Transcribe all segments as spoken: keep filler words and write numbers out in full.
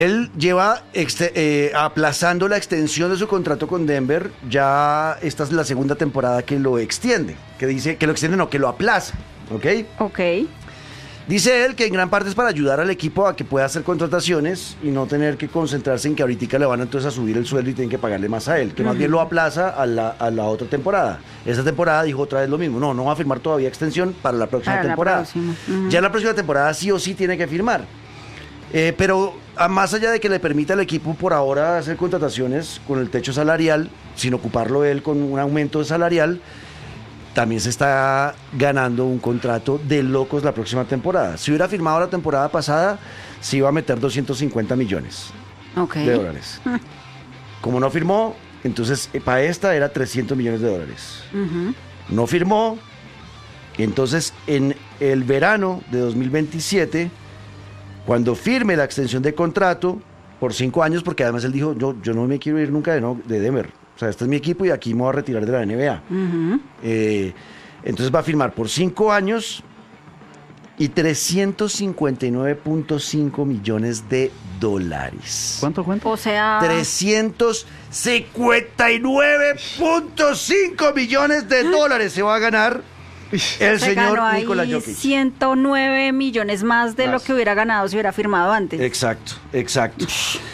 Él lleva exte- eh, aplazando la extensión de su contrato con Denver. Ya esta es la segunda temporada que lo extiende. Que dice que lo extiende, no, que lo aplaza. ¿Ok? Ok. Dice él que en gran parte es para ayudar al equipo a que pueda hacer contrataciones y no tener que concentrarse en que ahorita le van entonces a subir el sueldo y tienen que pagarle más a él. Que más bien lo aplaza a la, a la otra temporada. Esta temporada dijo otra vez lo mismo. No, no va a firmar todavía extensión para la próxima Para la temporada. próxima. Uh-huh. Ya la próxima temporada sí o sí tiene que firmar. Eh, pero a más allá de que le permita al equipo por ahora hacer contrataciones con el techo salarial, sin ocuparlo él con un aumento salarial, también se está ganando un contrato de locos la próxima temporada. Si hubiera firmado la temporada pasada, se iba a meter doscientos cincuenta millones Okay. de dólares. Como no firmó, entonces eh, para esta era trescientos millones de dólares. Uh-huh. No firmó, entonces en el verano de dos mil veintisiete, cuando firme la extensión de contrato por cinco años, porque además él dijo, yo, yo no me quiero ir nunca de, no, de Denver. O sea, este es mi equipo y aquí me voy a retirar de la N B A. Uh-huh. Eh, entonces va a firmar por cinco años y trescientos cincuenta y nueve punto cinco millones de dólares. ¿Cuánto, cuánto? O sea... trescientos cincuenta y nueve punto cinco millones de dólares se va a ganar el se señor ganó ahí Nikola Jokic. ciento nueve millones más de Más. lo que hubiera ganado si hubiera firmado antes. Exacto, exacto.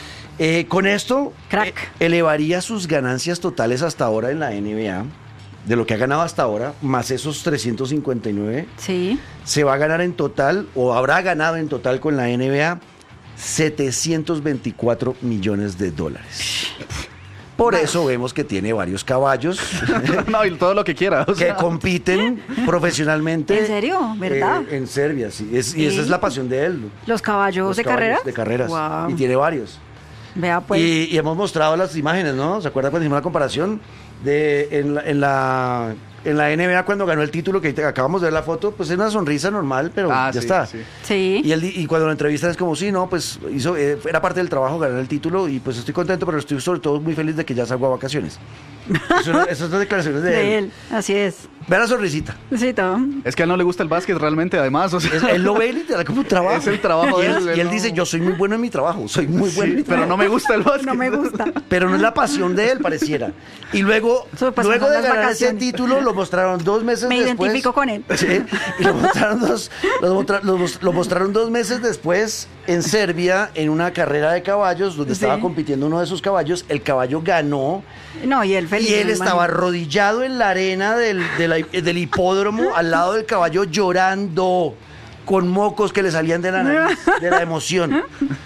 Eh, con esto, Crack. eh, elevaría sus ganancias totales hasta ahora en la N B A, de lo que ha ganado hasta ahora, más esos trescientos cincuenta y nueve, Sí. se va a ganar en total, o habrá ganado en total con la N B A, setecientos veinticuatro millones de dólares. Por eso vemos que tiene varios caballos No, y todo lo que quiera. o que sea. compiten profesionalmente. ¿En serio? ¿Verdad? eh, en Serbia, sí. Es- y Sí. esa es la pasión de él. ¿Los caballos Los de caballos carrera? De carreras. Wow. Y tiene varios. Vea pues. Y, y hemos mostrado las imágenes, ¿no? ¿Se acuerdan cuando hicimos la comparación? De en la, en la, en la N B A cuando ganó el título, que te- acabamos de ver la foto, pues es una sonrisa normal, pero Ah, ya sí, está. sí. Sí. Y, él di- y cuando lo entrevistan es como, sí, no, pues hizo, eh, era parte del trabajo ganar el título y pues estoy contento, pero estoy sobre todo muy feliz de que ya salgo a vacaciones. Eso, esas son las declaraciones de, de él. él. Así es. Vean la sonrisita. Sí, todo. Es que a él no le gusta el básquet realmente, además. O sea, Es- él lo ve literal como un trabajo. Es el trabajo y de él, él, y él no. dice, yo soy muy bueno en mi trabajo, soy muy bueno sí, en mi pero trabajo. no me gusta el básquet. No me gusta. Pero no es la pasión de él, pareciera. Y luego, Su pasión luego son de las ganar ese vacaciones. título, lo mostraron dos meses Me después. identifico con él. Sí, y lo mostraron, dos, lo, mostra- lo mos- lo mostraron dos meses después en Serbia, en una carrera de caballos, donde Sí. estaba compitiendo uno de sus caballos. El caballo ganó No, y él feliz. y él me estaba imagino. arrodillado en la arena del, de la- del hipódromo, al lado del caballo, llorando, con mocos que le salían de la nariz, de la emoción.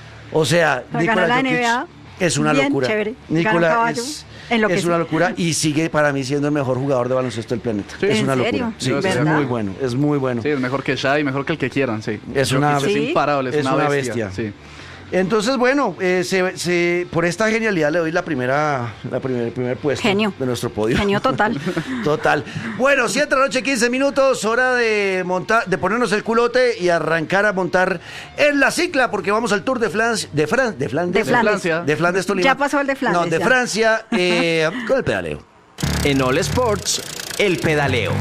O sea, Para Nikola ganar la Jokic N B A, es una bien locura. chévere. Gana Nikola caballo, es, enloquece. es una locura y sigue para mí siendo el mejor jugador de baloncesto del planeta. Sí. Es ¿En una serio? locura. Sí, Yo es estoy de muy acuerdo. bueno, es muy bueno. Sí, es mejor que Shai, mejor que el que quieran, sí. Es Jokic una- es Sí. imparable, es, Es una, una bestia. bestia. Sí. Entonces, bueno, eh, se- se- por esta genialidad le doy la primera, la primer, el primer puesto Genio. de nuestro podio. Genio total. Total. Bueno, siete de la noche, quince minutos, hora de montar, de ponernos el culote y arrancar a montar en la cicla, porque vamos al Tour de Flandes, de Fran, de Flandes, De Flandes. Francia. de Flandes Tolima. Ya pasó el de Flandes, No, de ya. Francia, eh, con el pedaleo. En All Sports, el pedaleo.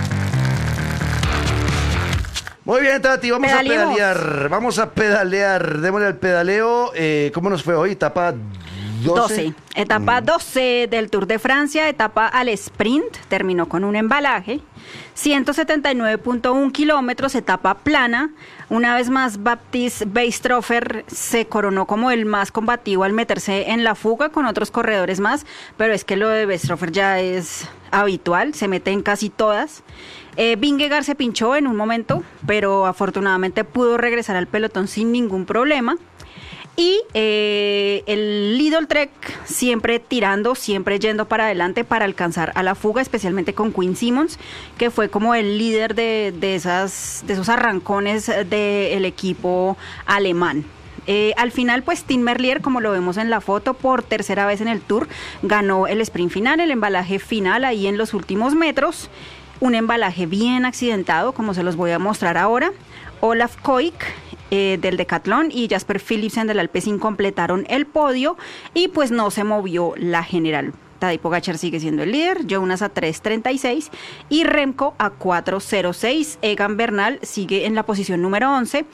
Muy bien, Tati, vamos Pedaleemos. a pedalear, vamos a pedalear, démosle al pedaleo. Eh, ¿Cómo nos fue hoy? Etapa doce. doce. Etapa doce del Tour de Francia, etapa al sprint, terminó con un embalaje. ciento setenta y nueve punto uno kilómetros, etapa plana. Una vez más, Baptiste Weistrofer se coronó como el más combativo al meterse en la fuga con otros corredores más, pero es que lo de Weistrofer ya es habitual, se mete en casi todas. Eh, Vingegaard se pinchó en un momento, pero afortunadamente pudo regresar al pelotón sin ningún problema. Y eh, el Lidl Trek siempre tirando, siempre yendo para adelante para alcanzar a la fuga, especialmente con Quinn Simmons, que fue como el líder de, de, esas, de esos arrancones del equipo alemán. Eh, al final, pues Tim Merlier, como lo vemos en la foto, por tercera vez en el Tour, ganó el sprint final, el embalaje final ahí en los últimos metros. Un embalaje bien accidentado, como se los voy a mostrar ahora. Olaf Koik, eh, del Decathlon, y Jasper Philipsen del Alpecin completaron el podio y pues no se movió la general. Tadej Pogačar sigue siendo el líder, Jonas a tres treinta y seis y Remco a cuatro cero seis. Egan Bernal sigue en la posición número once.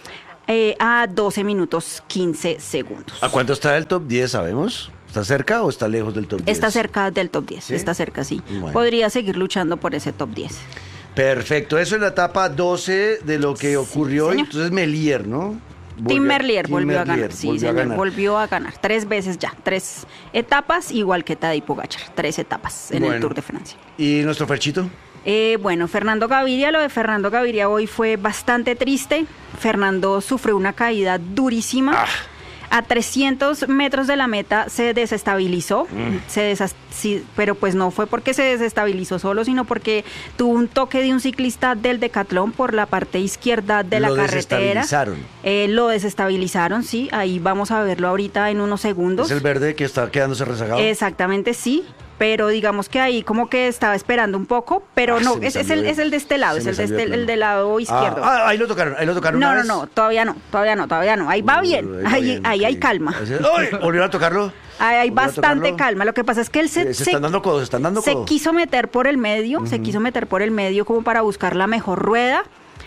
eh, a doce minutos quince segundos. ¿A cuánto está el top diez, sabemos? ¿Está cerca o está lejos del top diez? Está cerca del top diez, ¿Sí? está cerca, sí. Bueno. Podría seguir luchando por ese top diez. Perfecto, eso es la etapa doce de lo que ocurrió. señor. Entonces Melier, ¿no? Tim Volvió- Merlier Tim volvió a Merlier ganar, sí, volvió a señor, ganar. volvió a ganar tres veces ya, tres etapas, igual que Tadej Pogačar, tres etapas en el Bueno. Tour de Francia. ¿Y nuestro Ferchito? Eh, bueno, Fernando Gaviria, lo de Fernando Gaviria hoy fue bastante triste. Fernando sufrió una caída durísima. Ah. A trescientos metros de la meta se desestabilizó, Mm. se desas- sí, pero pues no fue porque se desestabilizó solo, sino porque tuvo un toque de un ciclista del Decatlón por la parte izquierda de la Lo carretera. desestabilizaron. Eh, lo desestabilizaron, sí, ahí vamos a verlo ahorita en unos segundos. ¿Es el verde que está quedándose rezagado? Exactamente, sí. Pero digamos que ahí como que estaba esperando un poco, pero Ah, no, se me es, es salió el, de- es el de este lado, se es me el, de salió este- de plano. el del lado izquierdo. Ah, ah, ahí lo tocaron, ahí lo tocaron no, una no, vez. no, todavía no, todavía no, todavía no. Ahí va Uy, bien, va ahí, bien, ahí hay ok. calma. ¡Ay! ¿Volvieron a tocarlo? Ahí hay ¿Volvieron a bastante tocarlo? calma. Lo que pasa es que él se, Eh, se están dando codos, se están dando se codos. quiso meter por el medio, se quiso meter por el medio como para buscar la mejor rueda.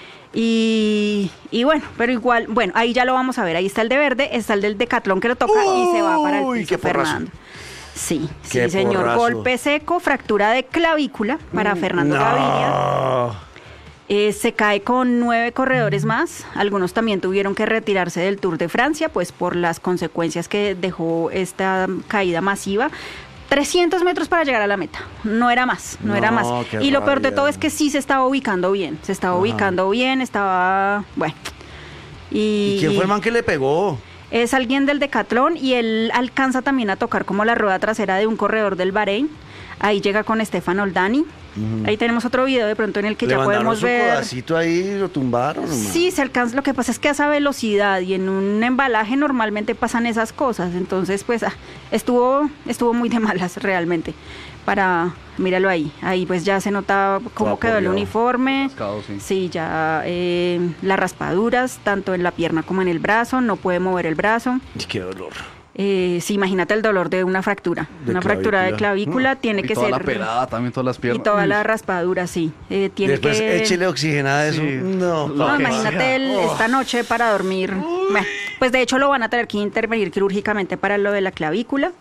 Y, y bueno, pero igual, bueno, ahí ya lo vamos a ver. Ahí está el de verde, está el del Decatlón que lo toca y se va para el Uy, piso, qué porrazo. Fernando. Sí, Qué sí, señor. porrazo. Golpe seco, fractura de clavícula para Fernando Gaviria. No. Eh, se cae con nueve corredores más. Algunos también tuvieron que retirarse del Tour de Francia, pues por las consecuencias que dejó esta caída masiva. trescientos metros para llegar a la meta. No era más, no, No, era más. qué Y lo peor de rabia. todo es que sí se estaba ubicando bien. Se estaba Ajá. ubicando bien, estaba. Bueno. Y, ¿Y quién fue el man que le pegó? Es alguien del Decatlón y él alcanza también a tocar como la rueda trasera de un corredor del Bahrein. Ahí llega con Stefan Oldani. Ahí tenemos otro video de pronto en el que Le ya mandaron podemos su ver. codacito ahí, lo tumbaron. ¿no? Sí, se alcanza. Lo que pasa es que a esa velocidad y en un embalaje normalmente pasan esas cosas. Entonces, pues ah, estuvo, estuvo muy de malas realmente. Para, míralo ahí. Ahí pues ya se nota cómo Todo quedó el aporreado. uniforme. Rascado, sí. Sí, ya eh, las raspaduras, tanto en la pierna como en el brazo. No puede mover el brazo. Y qué dolor. Eh, sí, imagínate el dolor de una fractura. De una fractura de clavícula. clavícula tiene Y que toda ser. la pelada, también todas las Y piernas. toda Uy. la raspadura, sí. Eh, tiene Después que. échele oxigenada a eso. Sí. No. No, Lo que imagínate sea. el- Oh. esta noche para dormir. Bueno, pues de hecho lo van a tener que intervenir quirúrgicamente para lo de la clavícula.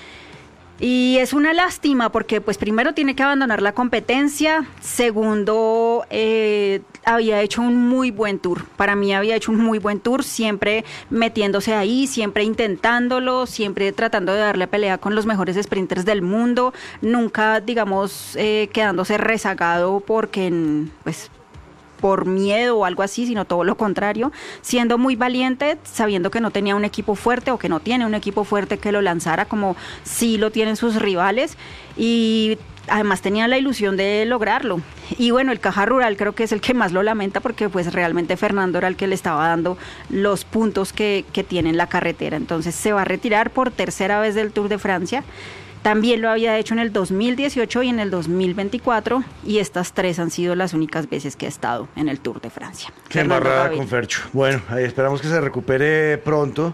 Y es una lástima porque pues primero tiene que abandonar la competencia, segundo eh, había hecho un muy buen tour, para mí había hecho un muy buen tour, siempre metiéndose ahí, siempre intentándolo, siempre tratando de darle pelea con los mejores sprinters del mundo, nunca digamos eh, quedándose rezagado porque en, pues por miedo o algo así, sino todo lo contrario, siendo muy valiente, sabiendo que no tenía un equipo fuerte o que no tiene un equipo fuerte que lo lanzara como sí lo tienen sus rivales y además tenía la ilusión de lograrlo. Y bueno, el Caja Rural creo que es el que más lo lamenta porque pues realmente Fernando era el que le estaba dando los puntos que, que tiene en la carretera. Entonces se va a retirar por tercera vez del Tour de Francia. También lo había hecho en el dos mil dieciocho y en el dos mil veinticuatro y estas tres han sido las únicas veces que ha estado en el Tour de Francia. Qué Fernando embarrada Gaviria. con Fercho. Bueno, ahí esperamos que se recupere pronto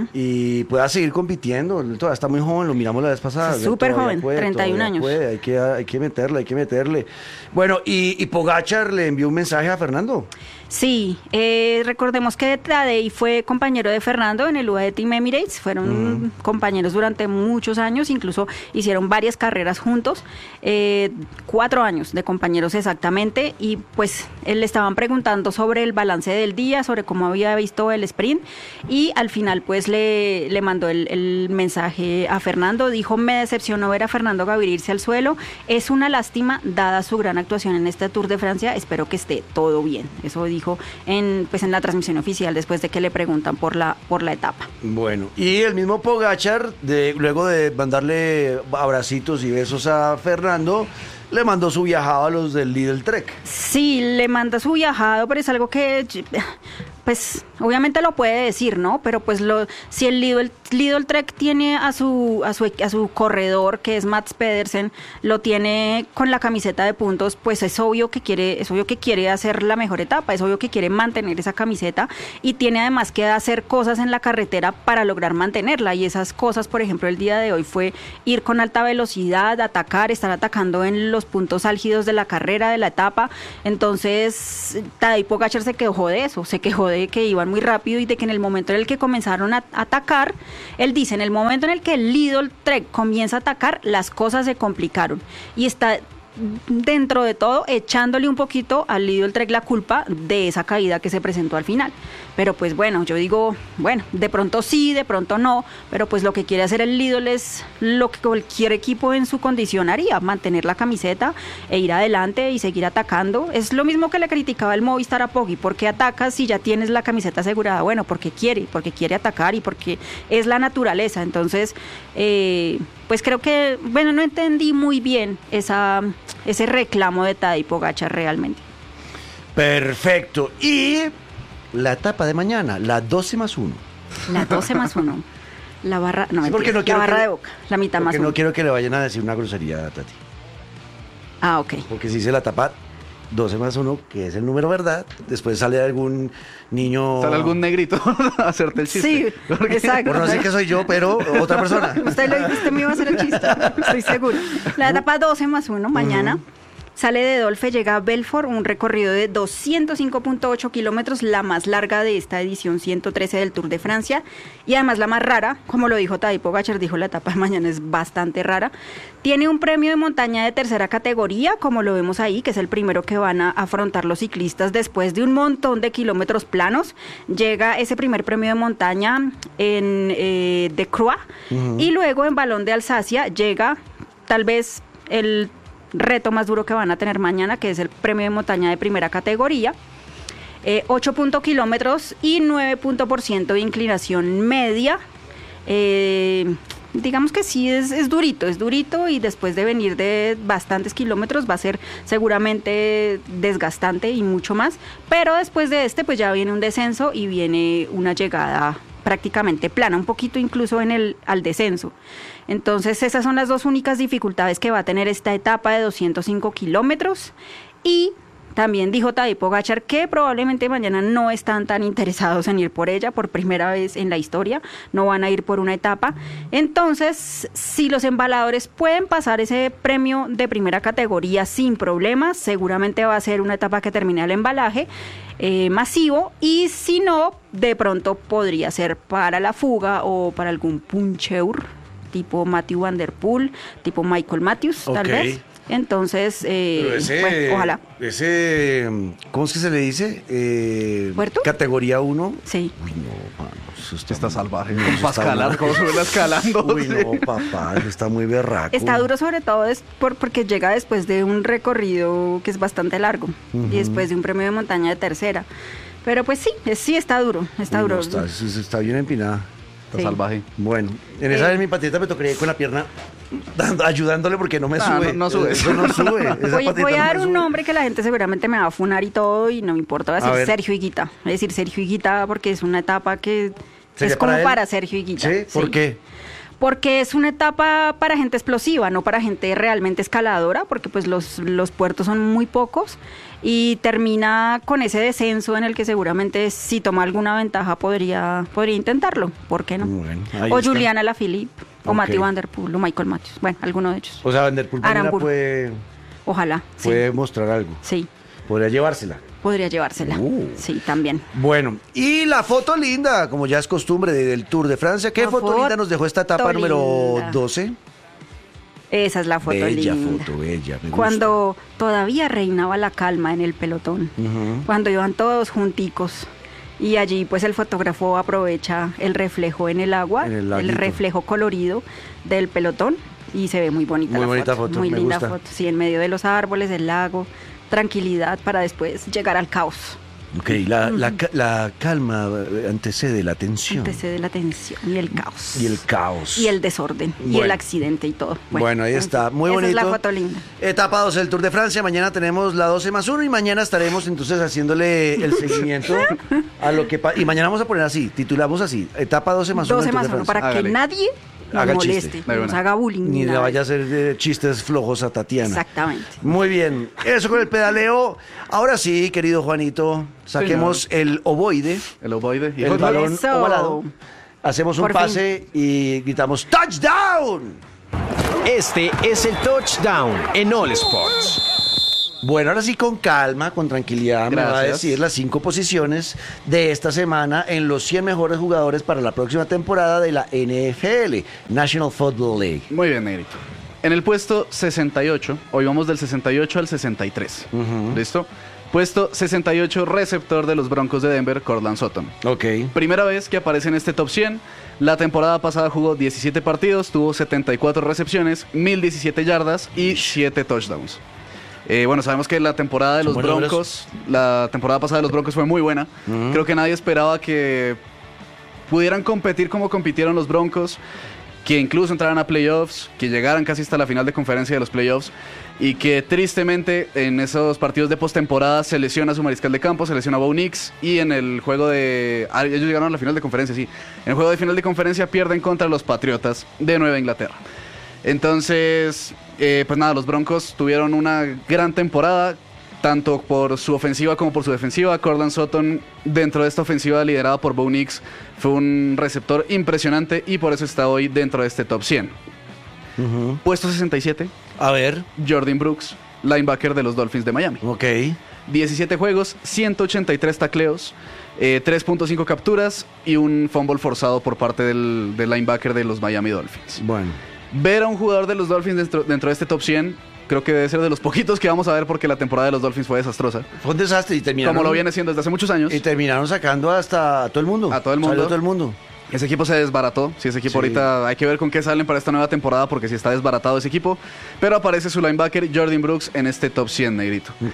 y pueda seguir compitiendo. Él todavía está muy joven, lo miramos la vez pasada. Está súper Todavía joven, puede, treinta y un todavía años. puede, Hay que, hay que meterle, hay que meterle. Bueno, y, y Pogačar le envió un mensaje a Fernando. Sí, eh, recordemos que Tadej fue compañero de Fernando en el U A E Team Emirates, fueron compañeros durante muchos años, incluso hicieron varias carreras juntos, eh, cuatro años de compañeros exactamente, y pues él le estaban preguntando sobre el balance del día, sobre cómo había visto el sprint, y al final pues le, le mandó el, el mensaje a Fernando, dijo: me decepcionó ver a Fernando Gaviria irse al suelo, es una lástima dada su gran actuación en este Tour de Francia, espero que esté todo bien, eso dijo dijo en pues en la transmisión oficial después de que le preguntan por la por la etapa. Bueno, y el mismo Pogačar, de, luego de mandarle abracitos y besos a Fernando, le mandó su viajado a los del Lidl Trek. Sí, le manda su viajado, pero es algo que pues obviamente lo puede decir, ¿no? Pero pues lo si el Lidl, Lidl Trek tiene a su a su a su corredor, que es Mats Pedersen, lo tiene con la camiseta de puntos, pues es obvio que quiere es obvio que quiere hacer la mejor etapa, es obvio que quiere mantener esa camiseta y tiene además que hacer cosas en la carretera para lograr mantenerla, y esas cosas, por ejemplo, el día de hoy fue ir con alta velocidad, atacar, estar atacando en los los puntos álgidos de la carrera, de la etapa. Entonces, Tadej Pogačar se quejó de eso, se quejó de que iban muy rápido y de que en el momento en el que comenzaron a atacar, él dice, en el momento en el que el Lidl Trek comienza a atacar, las cosas se complicaron. Y está dentro de todo echándole un poquito al Lidl Trek la culpa de esa caída que se presentó al final. Pero pues bueno, yo digo, bueno, de pronto sí, de pronto no, pero pues lo que quiere hacer el Lidl es lo que cualquier equipo en su condición haría, mantener la camiseta e ir adelante y seguir atacando. Es lo mismo que le criticaba el Movistar a Poggi, ¿por qué atacas si ya tienes la camiseta asegurada? Bueno, porque quiere, porque quiere atacar y porque es la naturaleza. Entonces, eh, pues creo que, bueno, no entendí muy bien esa, ese reclamo de Tadej Pogačar realmente. Perfecto. Y la etapa de mañana, la doce más uno. La doce más uno. La barra, no, Sí, porque mentira, no quiero la barra que- de Boca, la mitad más Porque uno. no quiero que le vayan a decir una grosería a Tati. Ah, ok. Porque si dice la etapa doce más uno, que es el número verdad, después sale algún niño... Sale algún negrito a hacerte el chiste. Sí, Porque- exacto. Por no decir que soy yo, pero otra persona. Usted, lo, usted me iba a hacer el chiste, estoy segura. La etapa doce más uno, mañana, sale de Dolfe, llega a Belfort, un recorrido de doscientos cinco punto ocho kilómetros, la más larga de esta edición ciento trece del Tour de Francia, y además la más rara, como lo dijo Tadej Pogačar, dijo la etapa de mañana es bastante rara. Tiene un premio de montaña de tercera categoría, como lo vemos ahí, que es el primero que van a afrontar los ciclistas después de un montón de kilómetros planos. Llega ese primer premio de montaña en eh, De Croix, y luego en Ballon de Alsacia llega tal vez el reto más duro que van a tener mañana, que es el premio de montaña de primera categoría. Eh, ocho kilómetros y nueve por ciento de inclinación media. Eh, digamos que sí, es, es durito, es durito, y después de venir de bastantes kilómetros va a ser seguramente desgastante y mucho más, pero después de este pues ya viene un descenso y viene una llegada prácticamente plana, un poquito incluso en el al descenso. Entonces esas son las dos únicas dificultades que va a tener esta etapa de doscientos cinco kilómetros. Y también dijo Tadej Pogačar que probablemente mañana no están tan interesados en ir por ella por primera vez en la historia, no van a ir por una etapa. Entonces, si los embaladores pueden pasar ese premio de primera categoría sin problemas, seguramente va a ser una etapa que termine el embalaje eh, masivo, y si no, de pronto podría ser para la fuga o para algún puncheur, tipo Matthew Van Der Poel, tipo Michael Matthews, tal Ok. vez. Entonces, eh, Pero ese, bueno, ojalá. ese, ¿cómo es que se le dice? Eh, ¿Puerto? Categoría uno. Sí. Uy, no, mano, eso está, Está muy- salvaje. Eso Como para está escalar, muy- como subirla escalando. Uy, sí. no, papá, eso está muy berraco. Está duro sobre todo es por, porque llega después de un recorrido que es bastante largo, y después de un premio de montaña de tercera. Pero pues sí, es- sí está duro, está Uy, duro. no, está, eso- eso está bien empinada. Está Sí. salvaje. Bueno, en esa Eh. vez mi patita me tocaría ir con la pierna dando- ayudándole porque no me No, sube. no- no sube. Eso no sube. Esa Voy, patita voy a no dar me un sube. nombre que la gente seguramente me va a funar y todo, y no me importa, voy a A decir ver. Sergio Higuita. Voy a decir Sergio Higuita porque es una etapa que ¿Sería es como para para, él? Sergio Higuita. ¿Sí? ¿Por Sí. qué? Porque es una etapa para gente explosiva, no para gente realmente escaladora, porque pues los, los puertos son muy pocos, y termina con ese descenso en el que seguramente si toma alguna ventaja podría, podría intentarlo, ¿por qué no? Bueno, ahí o está. Juliana Alaphilippe, o Ok. Matthew Van Der Poel, o Michael Matthews, bueno, alguno de ellos. O sea, Van Der Poel mañana Aramburu. puede, Ojalá, sí, puede mostrar algo. sí, Podría llevársela. podría llevársela, Uh. sí, también. Bueno, y la foto linda, como ya es costumbre de- del Tour de Francia. ¿Qué La foto, foto linda nos dejó esta etapa número linda. doce? Esa es la foto Bella linda. foto, bella. Me gusta. Cuando todavía reinaba la calma en el pelotón, Ujú. cuando iban todos junticos, y allí pues el fotógrafo aprovecha el reflejo en el agua, En el el, laguito. reflejo colorido del pelotón, y se ve muy bonita Muy la bonita foto, foto, muy me linda gusta. foto, sí, en medio de los árboles, del lago, tranquilidad para después llegar al caos. Ok, la, la ca- la calma eh, antecede la tensión. Antecede la tensión y el caos. Y el caos. Y el desorden, y Bueno. el accidente y todo. Bueno, ahí en está, fin, muy esa bonito. es la foto linda. Etapa doce del Tour de Francia. Mañana tenemos la doce más uno y mañana estaremos entonces haciéndole el seguimiento a lo que pasa. Y mañana vamos a poner así, titulamos así, etapa doce más uno doce del Tour más de uno, Francia. para que Hágale. nadie nos Haga el chiste. moleste, De nos una. haga bullying. Ni le nada. vaya a hacer eh, chistes flojos a Tatiana. Exactamente. Muy bien, eso con el pedaleo. Ahora sí, querido Juanito, saquemos el ovoide, El ovoide. Y el pues, balón Eso. ovalado. Hacemos un Por pase y gritamos ¡Touchdown! Este es el touchdown en All Sports. Bueno, ahora sí con calma, con tranquilidad, me va a Gracias. decir las cinco posiciones de esta semana en los cien mejores jugadores para la próxima temporada de la N F L, National Football League. Muy bien, Negrito. En el puesto sesenta y ocho, hoy vamos del sesenta y ocho al sesenta y tres. ¿Listo? Puesto sesenta y ocho, receptor de los Broncos de Denver, Courtland Sutton. Ok. Primera vez que aparece en este top cien. La temporada pasada jugó diecisiete partidos, tuvo setenta y cuatro recepciones, mil diecisiete yardas y siete touchdowns. Eh, bueno, sabemos que la temporada de Son los buenos Broncos, la temporada pasada de los Broncos fue muy buena. Ujú. Creo que nadie esperaba que pudieran competir como compitieron los Broncos, que incluso entraran a playoffs, que llegaran casi hasta la final de conferencia de los playoffs y que tristemente en esos partidos de postemporada se lesiona su mariscal de campo, se lesiona a Bo Nix y en el juego de... ah, ellos llegaron a la final de conferencia, sí. En el juego de final de conferencia pierden contra los Patriotas de Nueva Inglaterra. Entonces, eh, pues nada, los Broncos tuvieron una gran temporada, tanto por su ofensiva como por su defensiva. Courtland Sutton, dentro de esta ofensiva liderada por Bo Nix, fue un receptor impresionante y por eso está hoy dentro de este top cien. Ujú. Puesto sesenta y siete, A ver, Jordan Brooks, linebacker de los Dolphins de Miami. ok. diecisiete juegos, ciento ochenta y tres tacleos, eh, tres punto cinco capturas y un fumble forzado por parte del, del linebacker de los Miami Dolphins. Bueno. Ver a un jugador de los Dolphins dentro, dentro de este top cien, creo que debe ser de los poquitos que vamos a ver porque la temporada de los Dolphins fue desastrosa. Fue un desastre y terminaron... Como lo viene siendo desde hace muchos años. Y terminaron sacando hasta a todo el mundo. A todo el mundo. Salió todo el mundo. Ese equipo se desbarató. Si ese equipo Sí. ahorita hay que ver con qué salen para esta nueva temporada porque si está desbaratado ese equipo. Pero aparece su linebacker Jordan Brooks en este top cien, Negrito. Ok.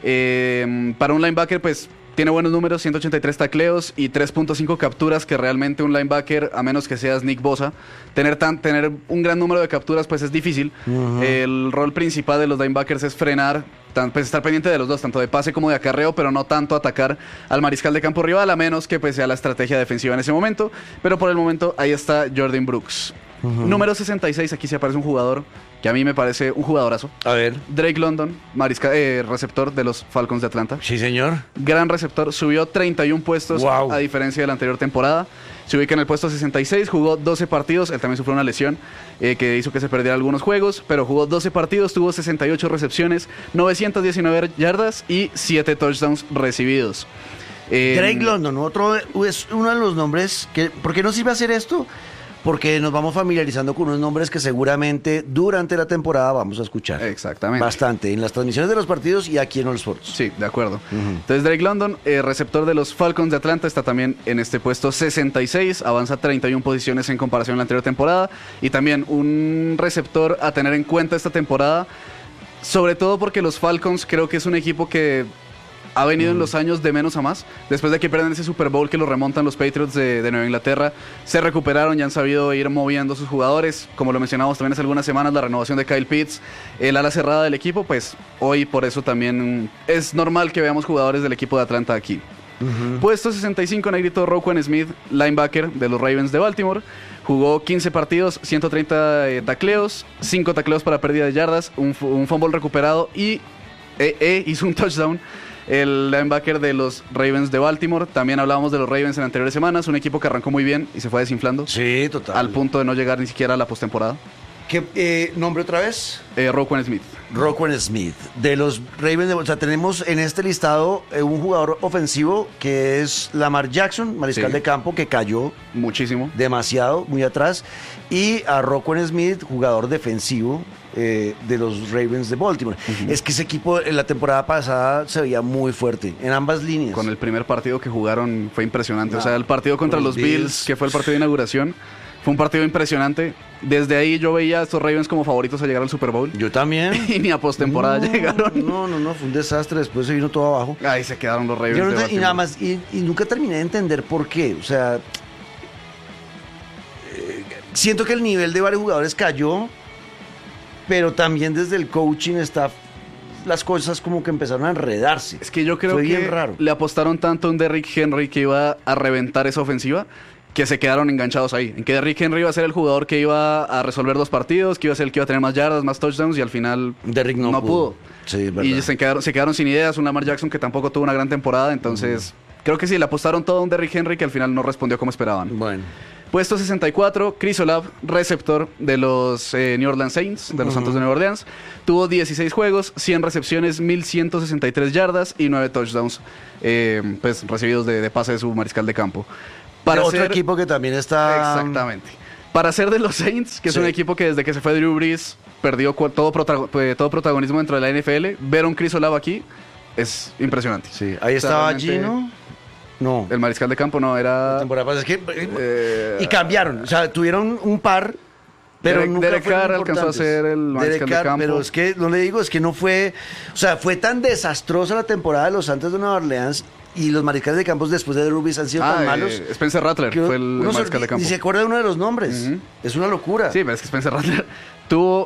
Eh, para un linebacker, pues tiene buenos números, ciento ochenta y tres tacleos y tres punto cinco capturas, que realmente un linebacker, a menos que seas Nick Bosa, tener, tan, tener un gran número de capturas pues es difícil. Ujú. El rol principal de los linebackers es frenar, tan, pues estar pendiente de los dos, tanto de pase como de acarreo, pero no tanto atacar al mariscal de campo rival, a menos que pues sea la estrategia defensiva en ese momento. Pero por el momento ahí está Jordan Brooks. Número sesenta y seis, aquí se aparece un jugador que a mí me parece un jugadorazo. A ver. Drake London, mariscal, eh, receptor de los Falcons de Atlanta. Sí, señor. Gran receptor, subió treinta y un puestos Wow. a diferencia de la anterior temporada. Se ubica en el puesto sesenta y seis, jugó doce partidos, él también sufrió una lesión eh, que hizo que se perdiera algunos juegos, pero jugó doce partidos, tuvo sesenta y ocho recepciones, novecientas diecinueve yardas y siete touchdowns recibidos. Eh, Drake London, otro es uno de los nombres que... ¿Por qué nos sirve hacer esto? Porque nos vamos familiarizando con unos nombres que seguramente durante la temporada vamos a escuchar. Exactamente. Bastante, en las transmisiones de los partidos y aquí en All Sports. Sí, de acuerdo. Entonces Drake London, eh, receptor de los Falcons de Atlanta, está también en este puesto sesenta y seis, avanza treinta y una posiciones en comparación a la anterior temporada y también un receptor a tener en cuenta esta temporada, sobre todo porque los Falcons creo que es un equipo que ha venido en los años de menos a más. Después de que pierden ese Super Bowl que lo remontan los Patriots de, de Nueva Inglaterra, se recuperaron y han sabido ir moviendo sus jugadores. Como lo mencionamos también hace algunas semanas, la renovación de Kyle Pitts, el ala cerrada del equipo, pues hoy por eso también es normal que veamos jugadores del equipo de Atlanta aquí. Puesto sesenta y cinco, Negrito, Roquan Smith, linebacker de los Ravens de Baltimore. Jugó quince partidos, ciento treinta eh, tacleos, cinco tacleos para pérdida de yardas, un, un fumble recuperado y eh, eh, hizo un touchdown. El linebacker de los Ravens de Baltimore. También hablábamos de los Ravens en anteriores semanas, un equipo que arrancó muy bien y se fue desinflando Sí, total. al punto de no llegar ni siquiera a la postemporada. ¿Qué eh, nombre otra vez? Eh, Roquan Smith. Roquan Smith. De los Ravens de... O sea, tenemos en este listado eh, un jugador ofensivo que es Lamar Jackson, mariscal Sí. de campo, que cayó Muchísimo. demasiado, muy atrás. Y a Roquan Smith, jugador defensivo eh, de los Ravens de Baltimore. Es que ese equipo en la temporada pasada se veía muy fuerte, en ambas líneas. Con el primer partido que jugaron fue impresionante. Ah, o sea, el partido contra con los los Bills, Bills. que fue el partido de inauguración, fue un partido impresionante. Desde ahí yo veía a estos Ravens como favoritos a llegar al Super Bowl. Yo también. Y ni a postemporada No, llegaron. No, no, no, fue un desastre. Después se vino todo abajo. Ahí se quedaron los Ravens Yo no de te- y Baltimore. nada más, y, y nunca terminé de entender por qué. O sea, eh, siento que el nivel de varios jugadores cayó, pero también desde el coaching staff las cosas como que empezaron a enredarse. Es que yo creo Fue que bien raro. le apostaron tanto a un Derrick Henry que iba a reventar esa ofensiva que se quedaron enganchados ahí. En que Derrick Henry iba a ser el jugador que iba a resolver dos partidos, que iba a ser el que iba a tener más yardas, más touchdowns, y al final Derrick no pudo. pudo. Sí, es verdad. Y se quedaron, se quedaron sin ideas. Un Lamar Jackson que tampoco tuvo una gran temporada. Entonces, creo que sí, le apostaron todo a un Derrick Henry que al final no respondió como esperaban. Bueno, Puesto sesenta y cuatro, Chris Olave, receptor de los eh, New Orleans Saints, de los uh-huh. Santos de Nueva Orleans. Tuvo dieciséis juegos, cien recepciones, mil ciento sesenta y tres yardas y nueve touchdowns eh, pues, recibidos de, de pase de su mariscal de campo. Para otro ser... equipo que también está... Exactamente. Para ser de los Saints, que es sí. un equipo que desde que se fue Drew Brees perdió todo, protago- todo protagonismo dentro de la N F L, ver a un Chris Olave aquí es impresionante. Sí, ahí o sea, estaba Gino... No. El mariscal de campo no, era... La temporada pasada, es que, eh, y cambiaron, o sea, tuvieron un par, pero Derek, nunca Derek fueron Carr alcanzó a ser el mariscal Carr, de campo. Pero es que, no le digo, es que no fue... O sea, fue tan desastrosa la temporada de los Santos de Nueva Orleans y los mariscales de campos después de Drew Brees han sido ah, tan malos. Eh, Spencer Rattler fue el mariscal de campo. Ni se acuerda de uno de los nombres. Uh-huh. Es una locura. Sí, pero es que Spencer Rattler tuvo...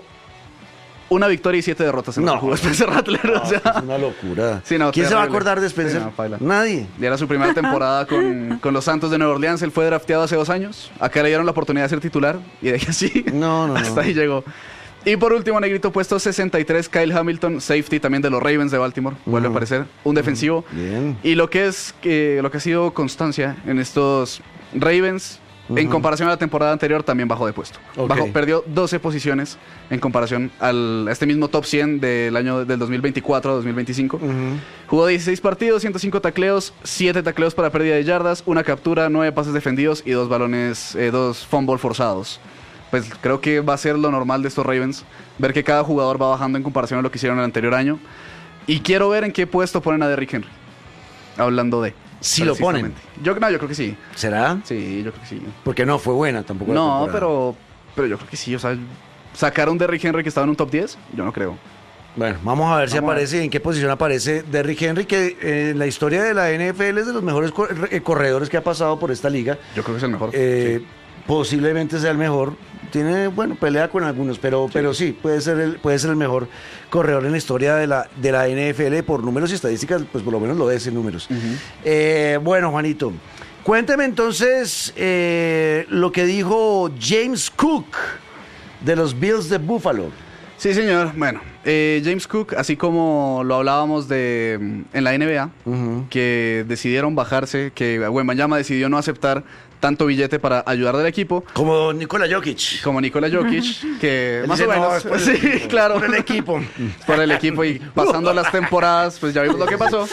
una victoria y siete derrotas en no, el juego de Spencer Rattler. No, o sea, es una locura. Sí, no, ¿quién terrible. se va a acordar de Spencer? Sí, no, nadie. Y era su primera temporada con, con los Santos de Nueva Orleans. Él fue drafteado hace dos años. Acá le dieron la oportunidad de ser titular y de que así no, no, hasta no. ahí llegó. Y por último, negrito, puesto sesenta y tres, Kyle Hamilton, safety también de los Ravens de Baltimore. Vuelve uh-huh. a aparecer, un defensivo. Uh-huh. Bien. Y lo que es eh, lo que ha sido constancia en estos Ravens... Uh-huh. En comparación a la temporada anterior, también bajó de puesto. Okay. Bajó, perdió doce posiciones en comparación al, a este mismo top cien del año del dos mil veinticuatro a dos mil veinticinco. Uh-huh. Jugó dieciséis partidos, ciento cinco tacleos, siete tacleos para pérdida de yardas, una captura, nueve pases defendidos y dos balones, eh, dos fumbles forzados. Pues creo que va a ser lo normal de estos Ravens, ver que cada jugador va bajando en comparación a lo que hicieron el anterior año. Y quiero ver en qué puesto ponen a Derrick Henry. Hablando de... Si lo ponen. Yo, no, yo creo que sí. ¿Será? Sí, yo creo que sí. Porque no fue buena tampoco. No, pero, pero yo creo que sí. O sea, sacar a un Derrick Henry que estaba en un top diez, yo no creo. Bueno, vamos a ver vamos si aparece, ver. en qué posición aparece Derrick Henry, que eh, en la historia de la N F L es de los mejores cor- corredores que ha pasado por esta liga. Yo creo que es el mejor. Eh, sí. Posiblemente sea el mejor. Tiene, bueno, pelea con algunos, pero sí, pero sí puede ser el, puede ser el mejor corredor en la historia de la, de la N F L por números y estadísticas, pues por lo menos lo es en números. Uh-huh. Eh, bueno, Juanito, cuénteme entonces eh, lo que dijo James Cook de los Bills de Buffalo. Sí, señor. Bueno, eh, James Cook, así como lo hablábamos de en la N B A, uh-huh. que decidieron bajarse, que Wembanyama decidió no aceptar tanto billete para ayudar del equipo. Como Nikola Jokic. Como Nikola Jokic, que Él más dice, o menos. No, por sí, el, claro. Por el equipo. Por el equipo y pasando las temporadas, pues ya vimos lo que pasó.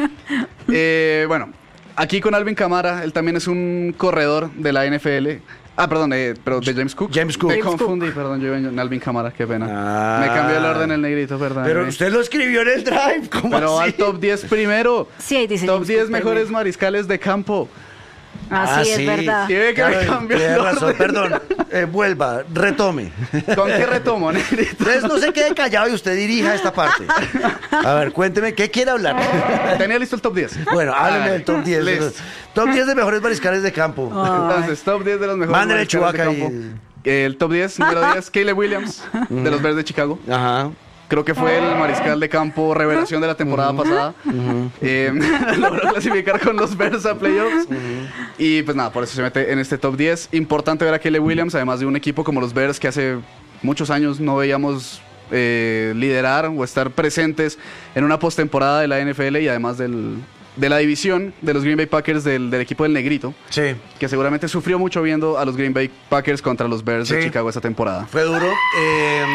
Eh, bueno, aquí con Alvin Kamara, él también es un corredor de la N F L. Ah, perdón, eh, pero de James Cook. James Cook. Me James confundí, Cook. perdón, yo en Alvin Kamara, qué pena. Ah. Me cambió el orden el negrito, perdón. Pero usted lo escribió en el drive, ¿cómo Pero así? al top diez primero. Sí, ahí dice Top James diez Cook, mejores perdón. mariscales de campo. Ah, sí, Ah, es sí. verdad. Y ve que Claro, me cambió tiene el razón, orden. perdón. Eh, vuelva, retome. ¿Con qué retomo, negrito? Entonces no se quede callado y usted dirija esta parte. A ver, cuénteme, ¿qué quiere hablar? Tenía listo el top diez. Bueno, hábleme Ah, del top diez. listo. Top diez de mejores mariscales de campo. Entonces, top diez de los mejores Mándale mariscales de Chewbacca campo. y- El top diez, número diez, Caleb Williams, de los Bears de Chicago. Ajá. Creo que fue el mariscal de campo revelación de la temporada uh-huh. pasada. Uh-huh. Eh, logró clasificar con los Bears a playoffs. Uh-huh. Y pues nada, por eso se mete en este top diez. Importante ver a Caleb Williams, además de un equipo como los Bears que hace muchos años no veíamos eh, liderar o estar presentes en una postemporada de la N F L y además del, de la división de los Green Bay Packers del, del equipo del Negrito. Sí. Que seguramente sufrió mucho viendo a los Green Bay Packers contra los Bears sí. de Chicago esta temporada. Fue duro. Eh,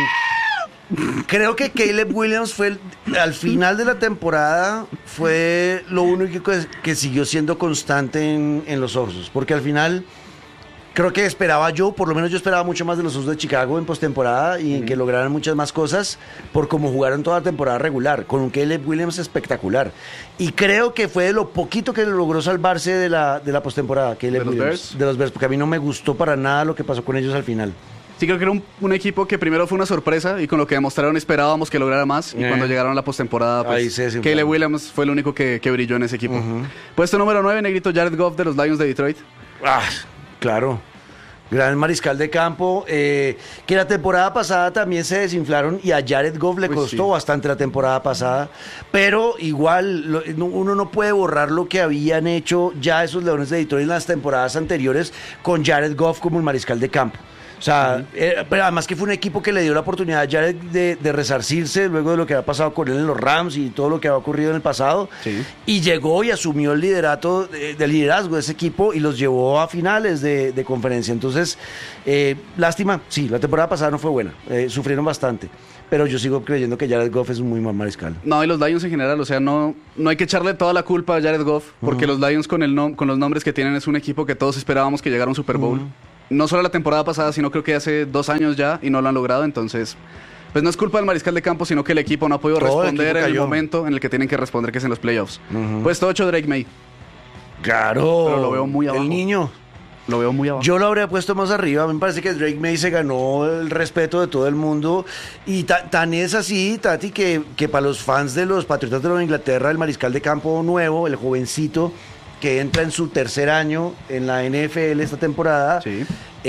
creo que Caleb Williams fue el, al final de la temporada fue lo único que, que siguió siendo constante en, en los Osos, porque al final creo que esperaba yo, por lo menos yo esperaba mucho más de los Osos de Chicago en postemporada y en mm. que lograran muchas más cosas por cómo jugaron toda la temporada regular, con un Caleb Williams espectacular. Y creo que fue de lo poquito que logró salvarse de la, de la postemporada, Caleb ¿De Williams. los Bears? De los Bears, porque a mí no me gustó para nada lo que pasó con ellos al final. Sí, creo que era un, un equipo que primero fue una sorpresa y con lo que demostraron esperábamos que lograra más. Y Eh. cuando llegaron a la postemporada, Ahí pues, se desinfló. Caleb Williams fue el único que, que brilló en ese equipo. Uh-huh. Puesto número nueve, negrito, Jared Goff de los Lions de Detroit. Ah, claro. Gran mariscal de campo, eh, que la temporada pasada también se desinflaron y a Jared Goff le Uy, costó sí. bastante la temporada pasada, pero igual lo, no, uno no puede borrar lo que habían hecho ya esos Leones de Detroit en las temporadas anteriores con Jared Goff como el mariscal de campo. O sea, eh, pero además que fue un equipo que le dio la oportunidad ya de, de, de resarcirse luego de lo que había pasado con él en los Rams y todo lo que había ocurrido en el pasado. Sí. Y llegó y asumió el liderato, de, del liderazgo de ese equipo y los llevó a finales de, de conferencia. Entonces, eh, lástima, sí, la temporada pasada no fue buena. Eh, sufrieron bastante. Pero yo sigo creyendo que Jared Goff es un muy mal mariscal. No, y los Lions en general, o sea, no, no hay que echarle toda la culpa a Jared Goff, porque uh-huh. los Lions con, el nom- con los nombres que tienen es un equipo que todos esperábamos que llegara a un Super Bowl. Uh-huh. No solo la temporada pasada, sino creo que hace dos años ya, y no lo han logrado, entonces... Pues no es culpa del mariscal de campo, sino que el equipo no ha podido Todo responder el en el momento en el que tienen que responder, que es en los playoffs. Uh-huh. Puesto ocho, Drake May. Claro. Pero lo veo muy abajo. El niño. Lo veo muy abajo. Yo lo habría puesto más arriba. Me parece que Drake May se ganó el respeto de todo el mundo. Y ta- tan es así, Tati, que, que para los fans de los Patriotas de Nueva Inglaterra, el mariscal de campo nuevo, el jovencito, que entra en su tercer año en la N F L esta temporada, sí.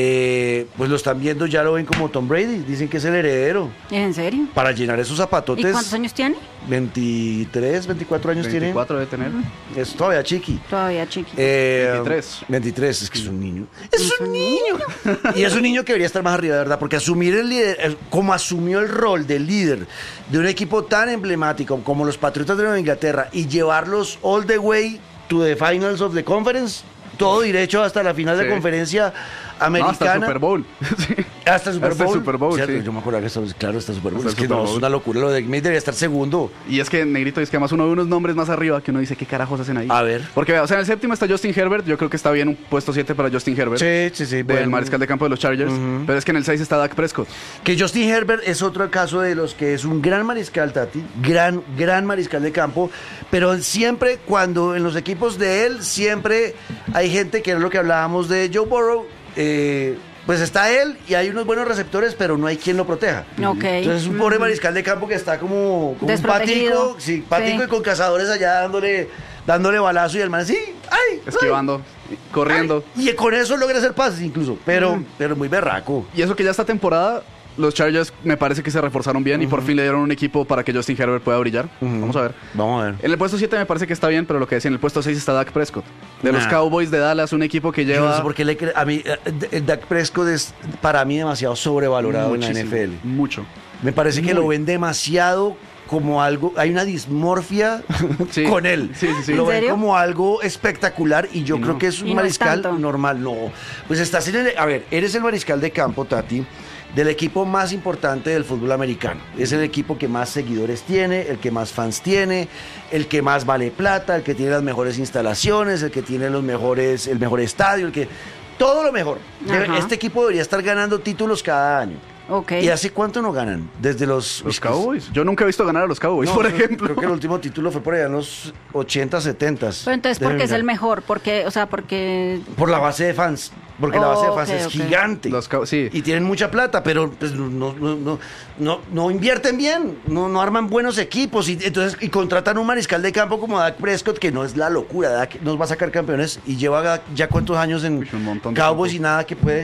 eh, pues lo están viendo, ya lo ven como Tom Brady. Dicen que es el heredero. ¿En serio? Para llenar esos zapatotes. ¿Y cuántos años tiene? veintitrés, veinticuatro años tiene. veinticuatro debe tener. Es todavía chiqui. Todavía chiqui. Eh, veintitrés. veintitrés, es que es un niño. ¡Es, es un, un niño! Y es un niño que debería estar más arriba, de verdad, porque asumir el líder, como asumió el rol de líder de un equipo tan emblemático como los Patriotas de Nueva Inglaterra y llevarlos all the way to the finals of the conference, todo derecho hasta la final sí. de conferencia americana. No, hasta el Super Bowl. sí. Hasta el Super Bowl. Hasta el Super Bowl, ¿cierto? sí. Yo me acuerdo que esto, claro, hasta el Super Bowl. Hasta es que Super no, Bowl. es una locura. Lo de May debería estar segundo. Y es que, Negrito, es que además uno ve unos nombres más arriba que uno dice, ¿qué carajos hacen ahí? A ver. Porque, o sea, en el séptimo está Justin Herbert. Yo creo que está bien un puesto siete para Justin Herbert. Sí, sí, sí. Del bueno. mariscal de campo de los Chargers. Uh-huh. Pero es que en el seis está Dak Prescott. Que Justin Herbert es otro caso de los que es un gran mariscal, Tati. Gran, gran mariscal de campo. Pero siempre, cuando en los equipos de él, siempre hay gente que era lo que hablábamos de Joe Burrow. Eh, pues está él y hay unos buenos receptores, pero no hay quien lo proteja. Okay. Entonces es un pobre mariscal de campo que está como, como un patico, sí, patico sí. y con cazadores allá dándole, dándole balazo y el man así, ¡ay! Esquivando, ay, corriendo. Ay, y con eso logra hacer pases incluso, pero, mm. pero muy berraco. Y eso que ya esta temporada los Chargers me parece que se reforzaron bien uh-huh. y por fin le dieron un equipo para que Justin Herbert pueda brillar. Uh-huh. Vamos a ver. Vamos a ver. En el puesto siete me parece que está bien, pero lo que decía, en el puesto seis está Dak Prescott. De nah. los Cowboys de Dallas, un equipo que lleva... Yo no sé por qué le cre... A mí, eh, Dak Prescott es para mí demasiado sobrevalorado Muchísimo, en la N F L. Mucho. Me parece que Muy. lo ven demasiado como algo... Hay una dismorfia sí. con él. Sí, sí, sí. Lo ven serio? como algo espectacular y yo y creo no. que es un y mariscal no es normal. No, pues estás en el... A ver, eres el mariscal de campo, Tati, del equipo más importante del fútbol americano. Es el equipo que más seguidores tiene, el que más fans tiene, el que más vale plata, el que tiene las mejores instalaciones, el que tiene los mejores, el mejor estadio, el que todo lo mejor. Ajá. Este equipo debería estar ganando títulos cada año. Okay. ¿Y hace cuánto no ganan? Desde los... Los Cowboys. Yo nunca he visto ganar a los Cowboys, no, por ejemplo. Creo que el último título fue por allá en los ochenta, setenta. Pero entonces, ¿por qué es el mejor? Porque, o sea, porque... Por la base de fans. Porque oh, la base de fans okay, es okay. gigante. Los cow- sí. Y tienen mucha plata, pero pues, no, no, no, no, no invierten bien. No, no arman buenos equipos. Y, entonces, y contratan un mariscal de campo como Dak Prescott, que no es la locura. Dak nos va a sacar campeones y lleva ya cuántos años en Cowboys y nada que puede...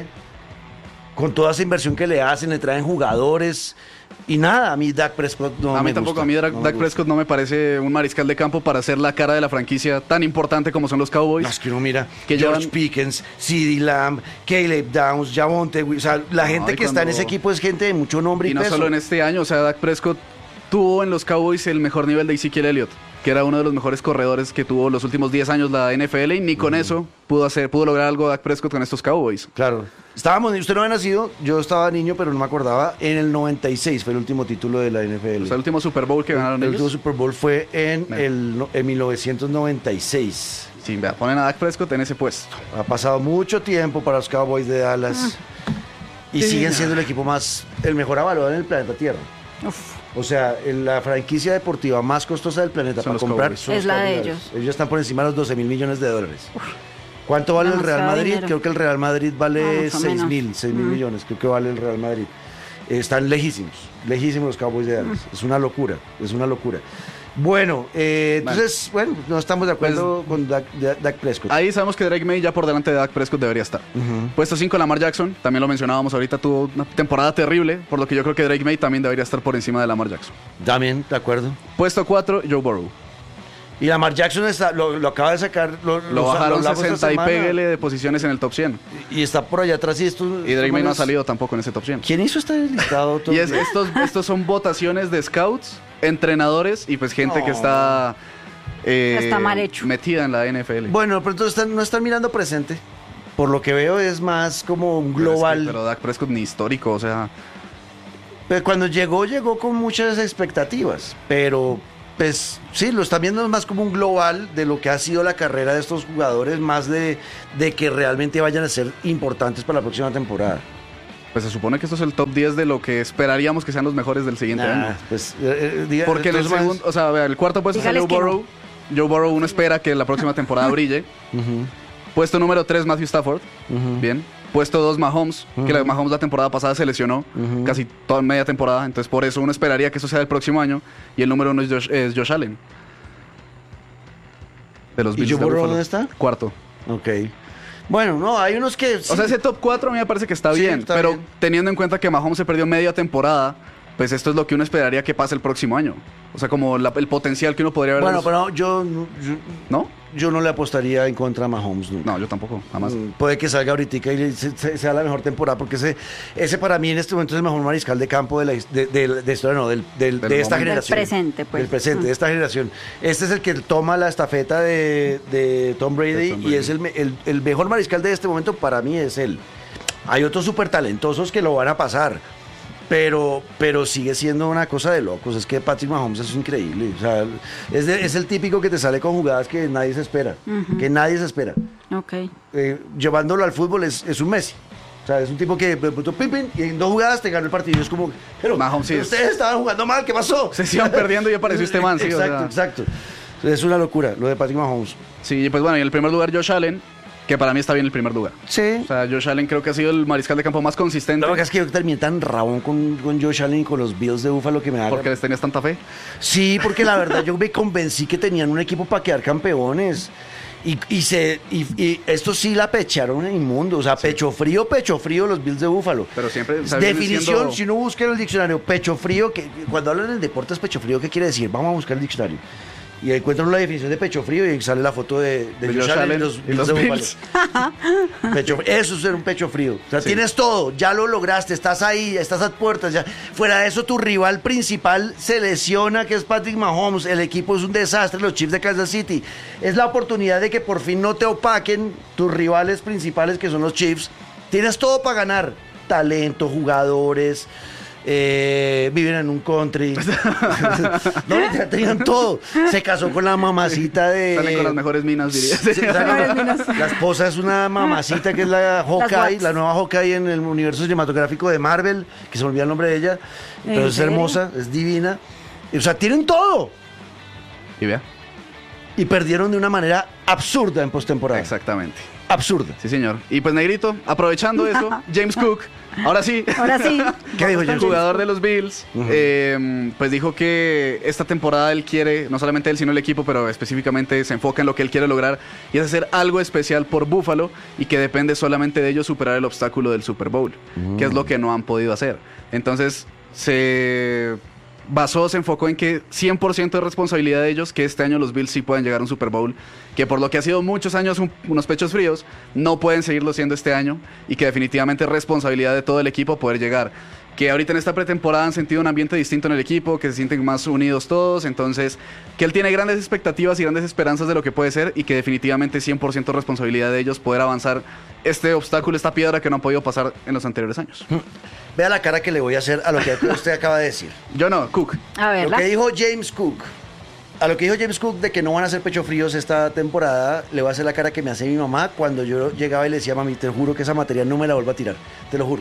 Con toda esa inversión que le hacen, le traen jugadores y nada, a mí Dak Prescott no me A mí me tampoco, gusta, a mí Dak, no Dak Prescott no me parece un mariscal de campo para ser la cara de la franquicia tan importante como son los Cowboys. No, es que uno mira, que George llevan... Pickens, CeeDee Lamb, Caleb Downs, Javonte, o sea, la no, gente que cuando... está en ese equipo es gente de mucho nombre y, y no peso. solo en este año, o sea, Dak Prescott tuvo en los Cowboys el mejor nivel de Ezekiel Elliott, que era uno de los mejores corredores que tuvo los últimos diez años la N F L y ni con uh-huh. eso pudo hacer, pudo lograr algo Dak Prescott con estos Cowboys. Claro. Estábamos, usted no había nacido, yo estaba niño, pero no me acordaba. En el noventa y seis fue el último título de la N F L. O sea, el último Super Bowl que ganaron el, ellos. El último Super Bowl fue en, el, en mil novecientos noventa y seis. Sí, vea, ponen a Dak Prescott en ese puesto. Ha pasado mucho tiempo para los Cowboys de Dallas. Ah. Y sí, siguen siendo el equipo más, el mejor evaluado en el planeta Tierra. Uf. O sea, la franquicia deportiva más costosa del planeta son para comprar es la de ellos. Ellos están por encima de los doce mil millones de dólares. Uf. ¿Cuánto vale Demasiado el Real Madrid? Dinero. Creo que el Real Madrid vale no, seis mil, seis mil mm. millones. Creo que vale el Real Madrid. Eh, están lejísimos, lejísimos los Cowboys de Dallas. Mm. Es una locura, es una locura. Bueno, eh, entonces, bueno, bueno, no estamos de acuerdo pues, con Dak, Dak Prescott. Ahí sabemos que Drake May ya por delante de Dak Prescott debería estar. Uh-huh. Puesto cinco, Lamar Jackson, también lo mencionábamos ahorita, tuvo una temporada terrible, por lo que yo creo que Drake May también debería estar por encima de Lamar Jackson. También, de acuerdo. Puesto cuatro, Joe Burrow. Y Lamar Jackson está, lo, lo acaba de sacar. Lo, Lo bajaron hablamos esta sesenta y semana. pégale de posiciones en el top cien. Y está por allá atrás y esto. Y Drake May no ha es- salido tampoco en ese top cien. ¿Quién hizo este listado? Y es, estos, estos son votaciones de scouts, entrenadores y pues gente que No. está, eh, Está mal hecho. metida en la N F L. Bueno, pero entonces están- no están mirando presente. Por lo que veo es más como un Pero es que- global. Pero Dak Prescott ni histórico, o sea, Pero cuando llegó, llegó con muchas expectativas. Pero, pues, sí, lo están viendo más como un global de lo que ha sido la carrera de estos jugadores, más de, de que realmente vayan a ser importantes para la próxima temporada. pues se supone que esto es el top diez de lo que esperaríamos que sean los mejores del siguiente Nah, año. pues, eh, eh, diga- Porque en el entonces, segundo, o sea, vea, el cuarto puesto está Dígales Joe que no. Burrow. Joe Burrow uno espera que la próxima temporada brille. Ujú, Puesto número tres, Matthew Stafford. ujú. Bien. Puesto dos, Mahomes, que la Mahomes la temporada pasada se lesionó, Ujú. casi toda media temporada, entonces por eso uno esperaría que eso sea el próximo año. Y el número uno es Josh, es Josh Allen. De los ¿Y Bills Joe de Burrow Buffalo. dónde está? Cuarto. Ok. Bueno, no, hay unos que... O sea, ese top cuatro a mí me parece que está Sí, bien, está pero bien. teniendo en cuenta que Mahomes se perdió media temporada, pues esto es lo que uno esperaría que pase el próximo año. O sea, como la- el potencial que uno podría ver. de Bueno, los- pero yo, yo, ¿No? yo no le apostaría en contra a Mahomes nunca. No, yo tampoco, jamás. Mm, Puede que salga ahorita y se- se- sea la mejor temporada, porque ese, ese para mí en este momento es el mejor mariscal de campo de la his- de, de, de historia, no, del, del- Del de esta momento. generación. Del presente, pues. Del presente, de esta generación. Este es el que toma la estafeta de, de Tom Brady, De Tom y Brady. es el, me- el, el mejor mariscal de este momento para mí es él. Hay otros súper talentosos que lo van a pasar. Pero, pero sigue siendo una cosa de locos. Es que Patrick Mahomes es increíble. O sea, es, de- es el típico que te sale con jugadas que nadie se espera. Que nadie se espera. Ok. Eh, llevándolo al fútbol es, es un Messi. O sea, es un tipo que de pronto, pim, pim, y en dos jugadas te ganó el partido. Y es como, pero, Mahomes sí pero es- ustedes estaban jugando mal, ¿qué pasó? Se iban perdiendo y apareció este man, sí, o Exacto, sea. exacto. Es una locura lo de Patrick Mahomes. Sí, pues bueno, y en el primer lugar Josh Allen, que para mí está bien el primer lugar. Sí. O sea, Josh Allen creo que ha sido el mariscal de campo más consistente. Lo que es que yo terminé tan rabón con, con Josh Allen y con los Bills de Buffalo que me da. Porque les tenías tanta fe. Sí, porque la verdad yo me convencí que tenían un equipo para quedar campeones. Y, y, se, y, y esto sí la pecharon en inmundo. O sea, pecho frío, pecho frío los Bills de Búfalo. Pero siempre, o sea, vienen Definición, siendo- si uno busca en el diccionario pecho frío, que cuando hablan en deportes pecho frío, ¿qué quiere decir? Vamos a buscar el diccionario. Y encuentran la definición de pecho frío y sale la foto de, de De Josh Josh Allen y Allen los y Bills los de Búfalo. Bills. Pecho- eso es ser un pecho frío. O sea, Sí. tienes todo, ya lo lograste, estás ahí, estás a puertas. Ya. Fuera de eso, tu rival principal se lesiona, que es Patrick Mahomes. El equipo es un desastre, los Chiefs de Kansas City. Es la oportunidad de que por fin no te opaquen tus rivales principales, que son los Chiefs. Tienes todo para ganar. Talento, jugadores. eh, viven en un country. No, ya tenían todo. Se casó con la mamacita de. Salen con las mejores minas, diría. Sí, sale- la esposa es una mamacita que es la Hawkeye, Wax. la nueva Hawkeye en el universo cinematográfico de Marvel, que se me olvida el nombre de ella, pero ¿En es serio? hermosa, es divina. O sea, tienen todo. Y vea. Y perdieron de una manera absurda en postemporada. Exactamente. Absurda. Sí, señor. Y pues, Negrito, aprovechando eso, James Cook, ahora sí. Ahora sí. ¿Qué dijo El James? jugador de los Bills, eh, pues dijo que esta temporada él quiere, no solamente él, sino el equipo, pero específicamente se enfoca en lo que él quiere lograr y es hacer algo especial por Buffalo y que depende solamente de ellos superar el obstáculo del Super Bowl, que es lo que no han podido hacer. Entonces, se basó, se enfocó en que cien por ciento de responsabilidad de ellos, que este año los Bills sí pueden llegar a un Super Bowl, que por lo que ha sido muchos años un- unos pechos fríos, no pueden seguirlo siendo este año y que definitivamente es responsabilidad de todo el equipo poder llegar. Que ahorita en esta pretemporada han sentido un ambiente distinto en el equipo, que se sienten más unidos todos, entonces que él tiene grandes expectativas y grandes esperanzas de lo que puede ser y que definitivamente es cien por ciento responsabilidad de ellos poder avanzar este obstáculo, esta piedra que no han podido pasar en los anteriores años. Vea la cara que le voy a hacer a lo que usted acaba de decir. Yo no, Cook. A Lo verla. que dijo James Cook, a lo que dijo James Cook de que no van a hacer pecho fríos esta temporada, le voy a hacer la cara que me hace mi mamá cuando yo llegaba y le decía, mami, te juro que esa materia no me la vuelvo a tirar, te lo juro.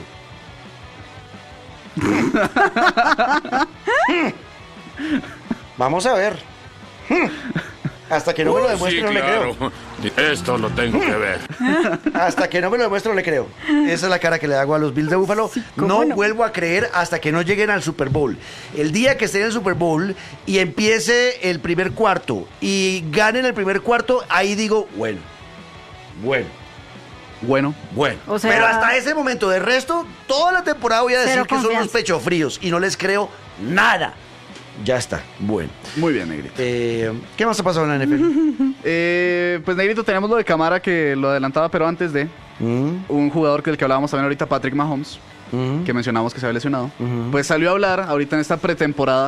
Vamos a ver. Hasta que no me lo demuestre, no le creo. Esto lo tengo que ver. Hasta que no me lo demuestre, no le creo. Esa es la cara que le hago a los Bills de Buffalo. ¿cómo No, no? vuelvo a creer hasta que no lleguen al Super Bowl. El día que estén en el Super Bowl y empiece el primer cuarto y ganen el primer cuarto, ahí digo, bueno, bueno, Bueno, bueno. O sea- Pero hasta ese momento, de resto, toda la temporada voy a decir Cero que son unos confianza. pechos fríos y no les creo nada. Ya está, bueno. Muy bien, Negrito. Eh, ¿Qué más ha pasado en la N F L? Eh, pues, Negrito, tenemos lo de Camara que lo adelantaba, pero antes de Mm, un jugador del que hablábamos también ahorita, Patrick Mahomes, mm. que mencionamos que se había lesionado, Ujú. pues salió a hablar ahorita en esta pretemporada.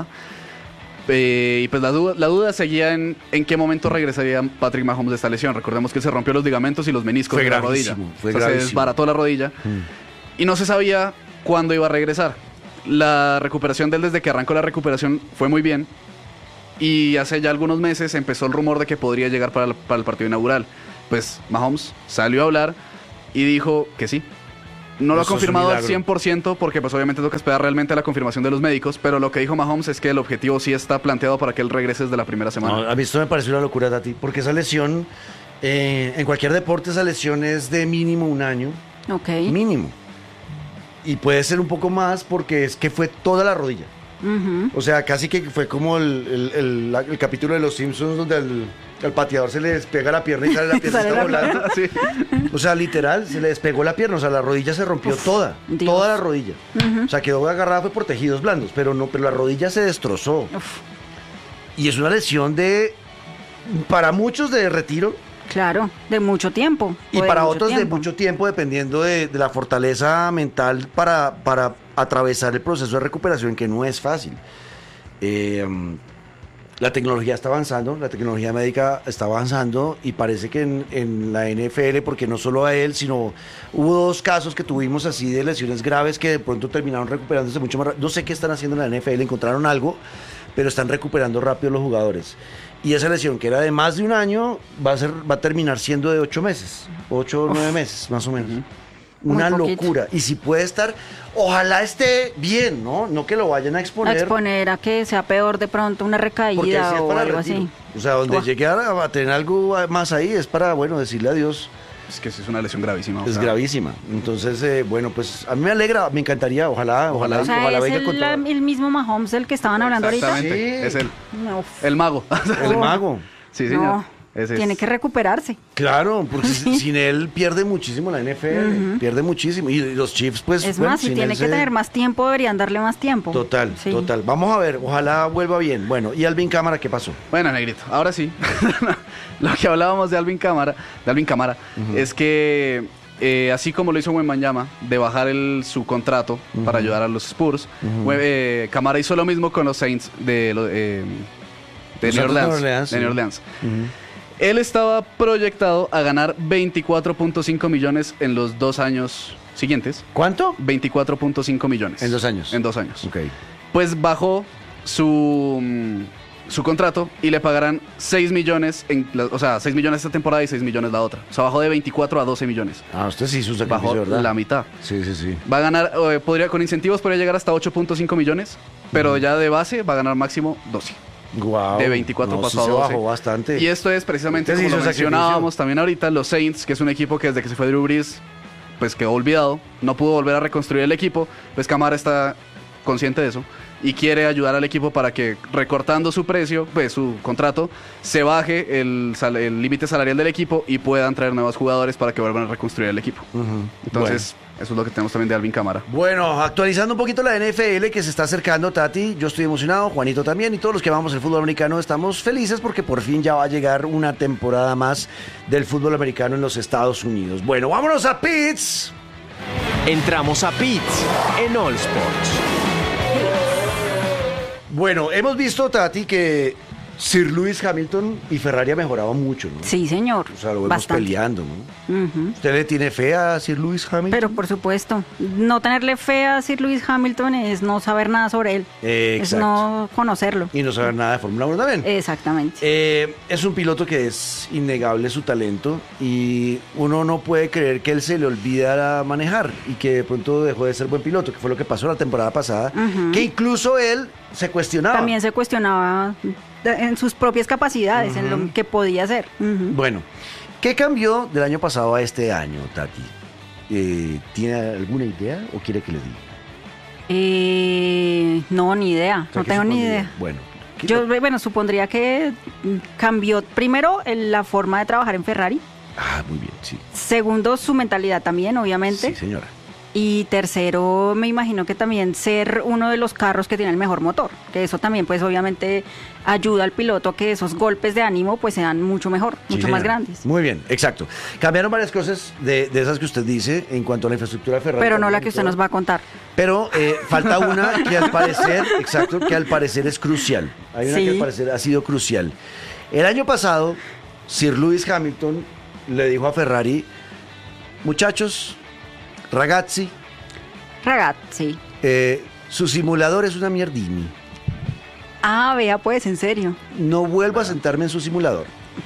Eh, y pues la duda, la duda seguía en en qué momento regresaría Patrick Mahomes de esta lesión. Recordemos que él se rompió los ligamentos y los meniscos Fue de la gravísimo, rodilla. fue O sea, se gravísimo. desbarató la rodilla y no se sabía cuándo iba a regresar. La recuperación de él desde que arrancó la recuperación fue muy bien y hace ya algunos meses empezó el rumor de que podría llegar para el, para el partido inaugural. Pues Mahomes salió a hablar y dijo que sí. No lo ha Eso es un confirmado al milagro. cien por ciento porque pues obviamente tengo que esperar realmente a la confirmación de los médicos, pero lo que dijo Mahomes es que el objetivo sí está planteado para que él regrese desde la primera semana. No, a mí esto me pareció una locura, Tati, porque esa lesión, eh, en cualquier deporte, esa lesión es de mínimo un año, Ok. mínimo. Y puede ser un poco más porque es que fue toda la rodilla. Ujú. O sea, casi que fue como el, el- el- la- el capítulo de Los Simpsons donde al, al pateador se le despega la pierna y sale la pierna Sale la volando. Sí. O sea, literal, se le despegó la pierna, o sea, la rodilla se rompió toda, Dios. toda la rodilla. O sea, quedó agarrada fue por tejidos blandos, pero no, pero la rodilla se destrozó. Uf, Y es una lesión de, para muchos de retiro claro, de mucho tiempo. y o de para mucho otros de tiempo. mucho tiempo, dependiendo de, de la fortaleza mental para, para atravesar el proceso de recuperación, que no es fácil. Eh, la tecnología está avanzando, la tecnología médica está avanzando y parece que en, en la N F L, porque no solo a él, sino hubo dos casos que tuvimos así de lesiones graves que de pronto terminaron recuperándose mucho más rápido. No sé qué están haciendo en la N F L, encontraron algo, pero están recuperando rápido los jugadores. Y esa lesión, que era de más de un año, va a, ser, va a terminar siendo de ocho meses, ocho o nueve meses, más o menos. Una Muy poquito. locura. Y si puede estar, ojalá esté bien, ¿no? No que lo vayan a A exponer. exponer a que sea peor de pronto una Porque sí recaída es o para algo retiro. así. O sea, donde Uah. llegue a, a tener algo más ahí es para, bueno, decirle adiós. Es que sí es una lesión gravísima. o Es sea, gravísima. Entonces, eh, bueno, pues a mí me alegra, me encantaría, ojalá, ojalá, O sea, ojalá es venga el, con la- todo. el mismo Mahomes del que estaban hablando ahorita. Exactamente, Sí. es el, No, el mago. El mago. Sí, señor. no, Ese es. tiene que recuperarse. Claro, porque si- sin él pierde muchísimo la N F L, pierde muchísimo. Y los Chiefs, pues, Es bueno, más, si sin tiene él que se- tener más tiempo, deberían darle más tiempo. Total, Sí. total. Vamos a ver, ojalá vuelva bien. Bueno, ¿y Alvin Cámara qué pasó? Bueno, Negrito, ahora sí. Lo que hablábamos de Alvin Cámara, de Alvin Cámara, es que eh, así como lo hizo Wembanyama, de bajar el, su contrato para ayudar a los Spurs, We- eh, Cámara hizo lo mismo con los Saints de, lo- eh, de Los New Santos de Orleans. Orleans, de New sí. Orleans. Él estaba proyectado a ganar veinticuatro punto cinco millones en los dos años siguientes. ¿Cuánto? veinticuatro punto cinco millones. En dos años. En dos años. Ok. Pues bajó su, mm, su contrato y le pagarán seis millones, en la- o sea, seis millones esta temporada y seis millones la otra. O sea, bajó de veinticuatro a doce millones. Ah, usted sí hizo un Bajó sacrificio, ¿verdad? la mitad. Sí, sí, sí. Va a ganar, eh, podría, con incentivos podría llegar hasta ocho punto cinco millones, pero ya de base va a ganar máximo doce. Guau. De veinticuatro No, pasó sí a se doce. bajó bastante. Y esto es precisamente Usted sí como lo hizo sacrificio. mencionábamos también ahorita, los Saints, que es un equipo que desde que se fue Drew Brees, pues quedó olvidado, no pudo volver a reconstruir el equipo, pues Camara está consciente de eso y quiere ayudar al equipo para que recortando su precio, pues su contrato, se baje el sal- el límite salarial del equipo y puedan traer nuevos jugadores para que vuelvan a reconstruir el equipo. Entonces, eso es lo que tenemos también de Alvin Cámara. Bueno, actualizando un poquito la N F L que se está acercando, Tati, yo estoy emocionado, Juanito también, y todos los que amamos el fútbol americano estamos felices porque por fin ya va a llegar una temporada más del fútbol americano en los Estados Unidos. Bueno, vámonos a Pitts. Entramos a Pits en All Sports. Bueno, hemos visto, Tati, que Sir Lewis Hamilton y Ferrari ha mejorado mucho, ¿no? Sí, señor. O sea, lo vemos Bastante. peleando, ¿no? Ujú. ¿Usted le tiene fe a Sir Lewis Hamilton? Pero por supuesto, no tenerle fe a Sir Lewis Hamilton es no saber nada sobre él. Eh, es exacto. no conocerlo. Y no saber nada de Fórmula uno también. Exactamente. Eh, es un piloto que es innegable su talento y uno no puede creer que él se le olvidara manejar y que de pronto dejó de ser buen piloto, que fue lo que pasó la temporada pasada, Ujú. que incluso él se cuestionaba. También se cuestionaba de- en sus propias capacidades, en lo que podía hacer. Ujú. Bueno, ¿qué cambió del año pasado a este año, Tati? Eh, ¿Tiene alguna idea o quiere que le diga? Eh, no, ni idea. O sea, No ¿qué tengo ni supondría? idea. Bueno, ¿qué Yo, lo- bueno, supondría que mm, cambió primero el- la forma de trabajar en Ferrari. Ah, muy bien, sí. Segundo, su mentalidad también, obviamente. Sí, señora. Y tercero, me imagino que también ser uno de los carros que tiene el mejor motor, que eso también pues obviamente ayuda al piloto a que esos golpes de ánimo pues sean mucho mejor, Sí, mucho más señora. grandes. Muy bien, exacto. Cambiaron varias cosas de, de esas que usted dice en cuanto a la infraestructura Ferrari. Pero no la también que y usted todo. nos va a contar. Pero eh, falta una que al parecer, exacto, que al parecer es crucial. Hay una Sí. que al parecer ha sido crucial. El año pasado, Sir Lewis Hamilton le dijo a Ferrari, muchachos, ragazzi, Ragazzi. eh, su simulador es una mierdini. Ah, vea pues, en serio. No vuelvo a sentarme en su simulador.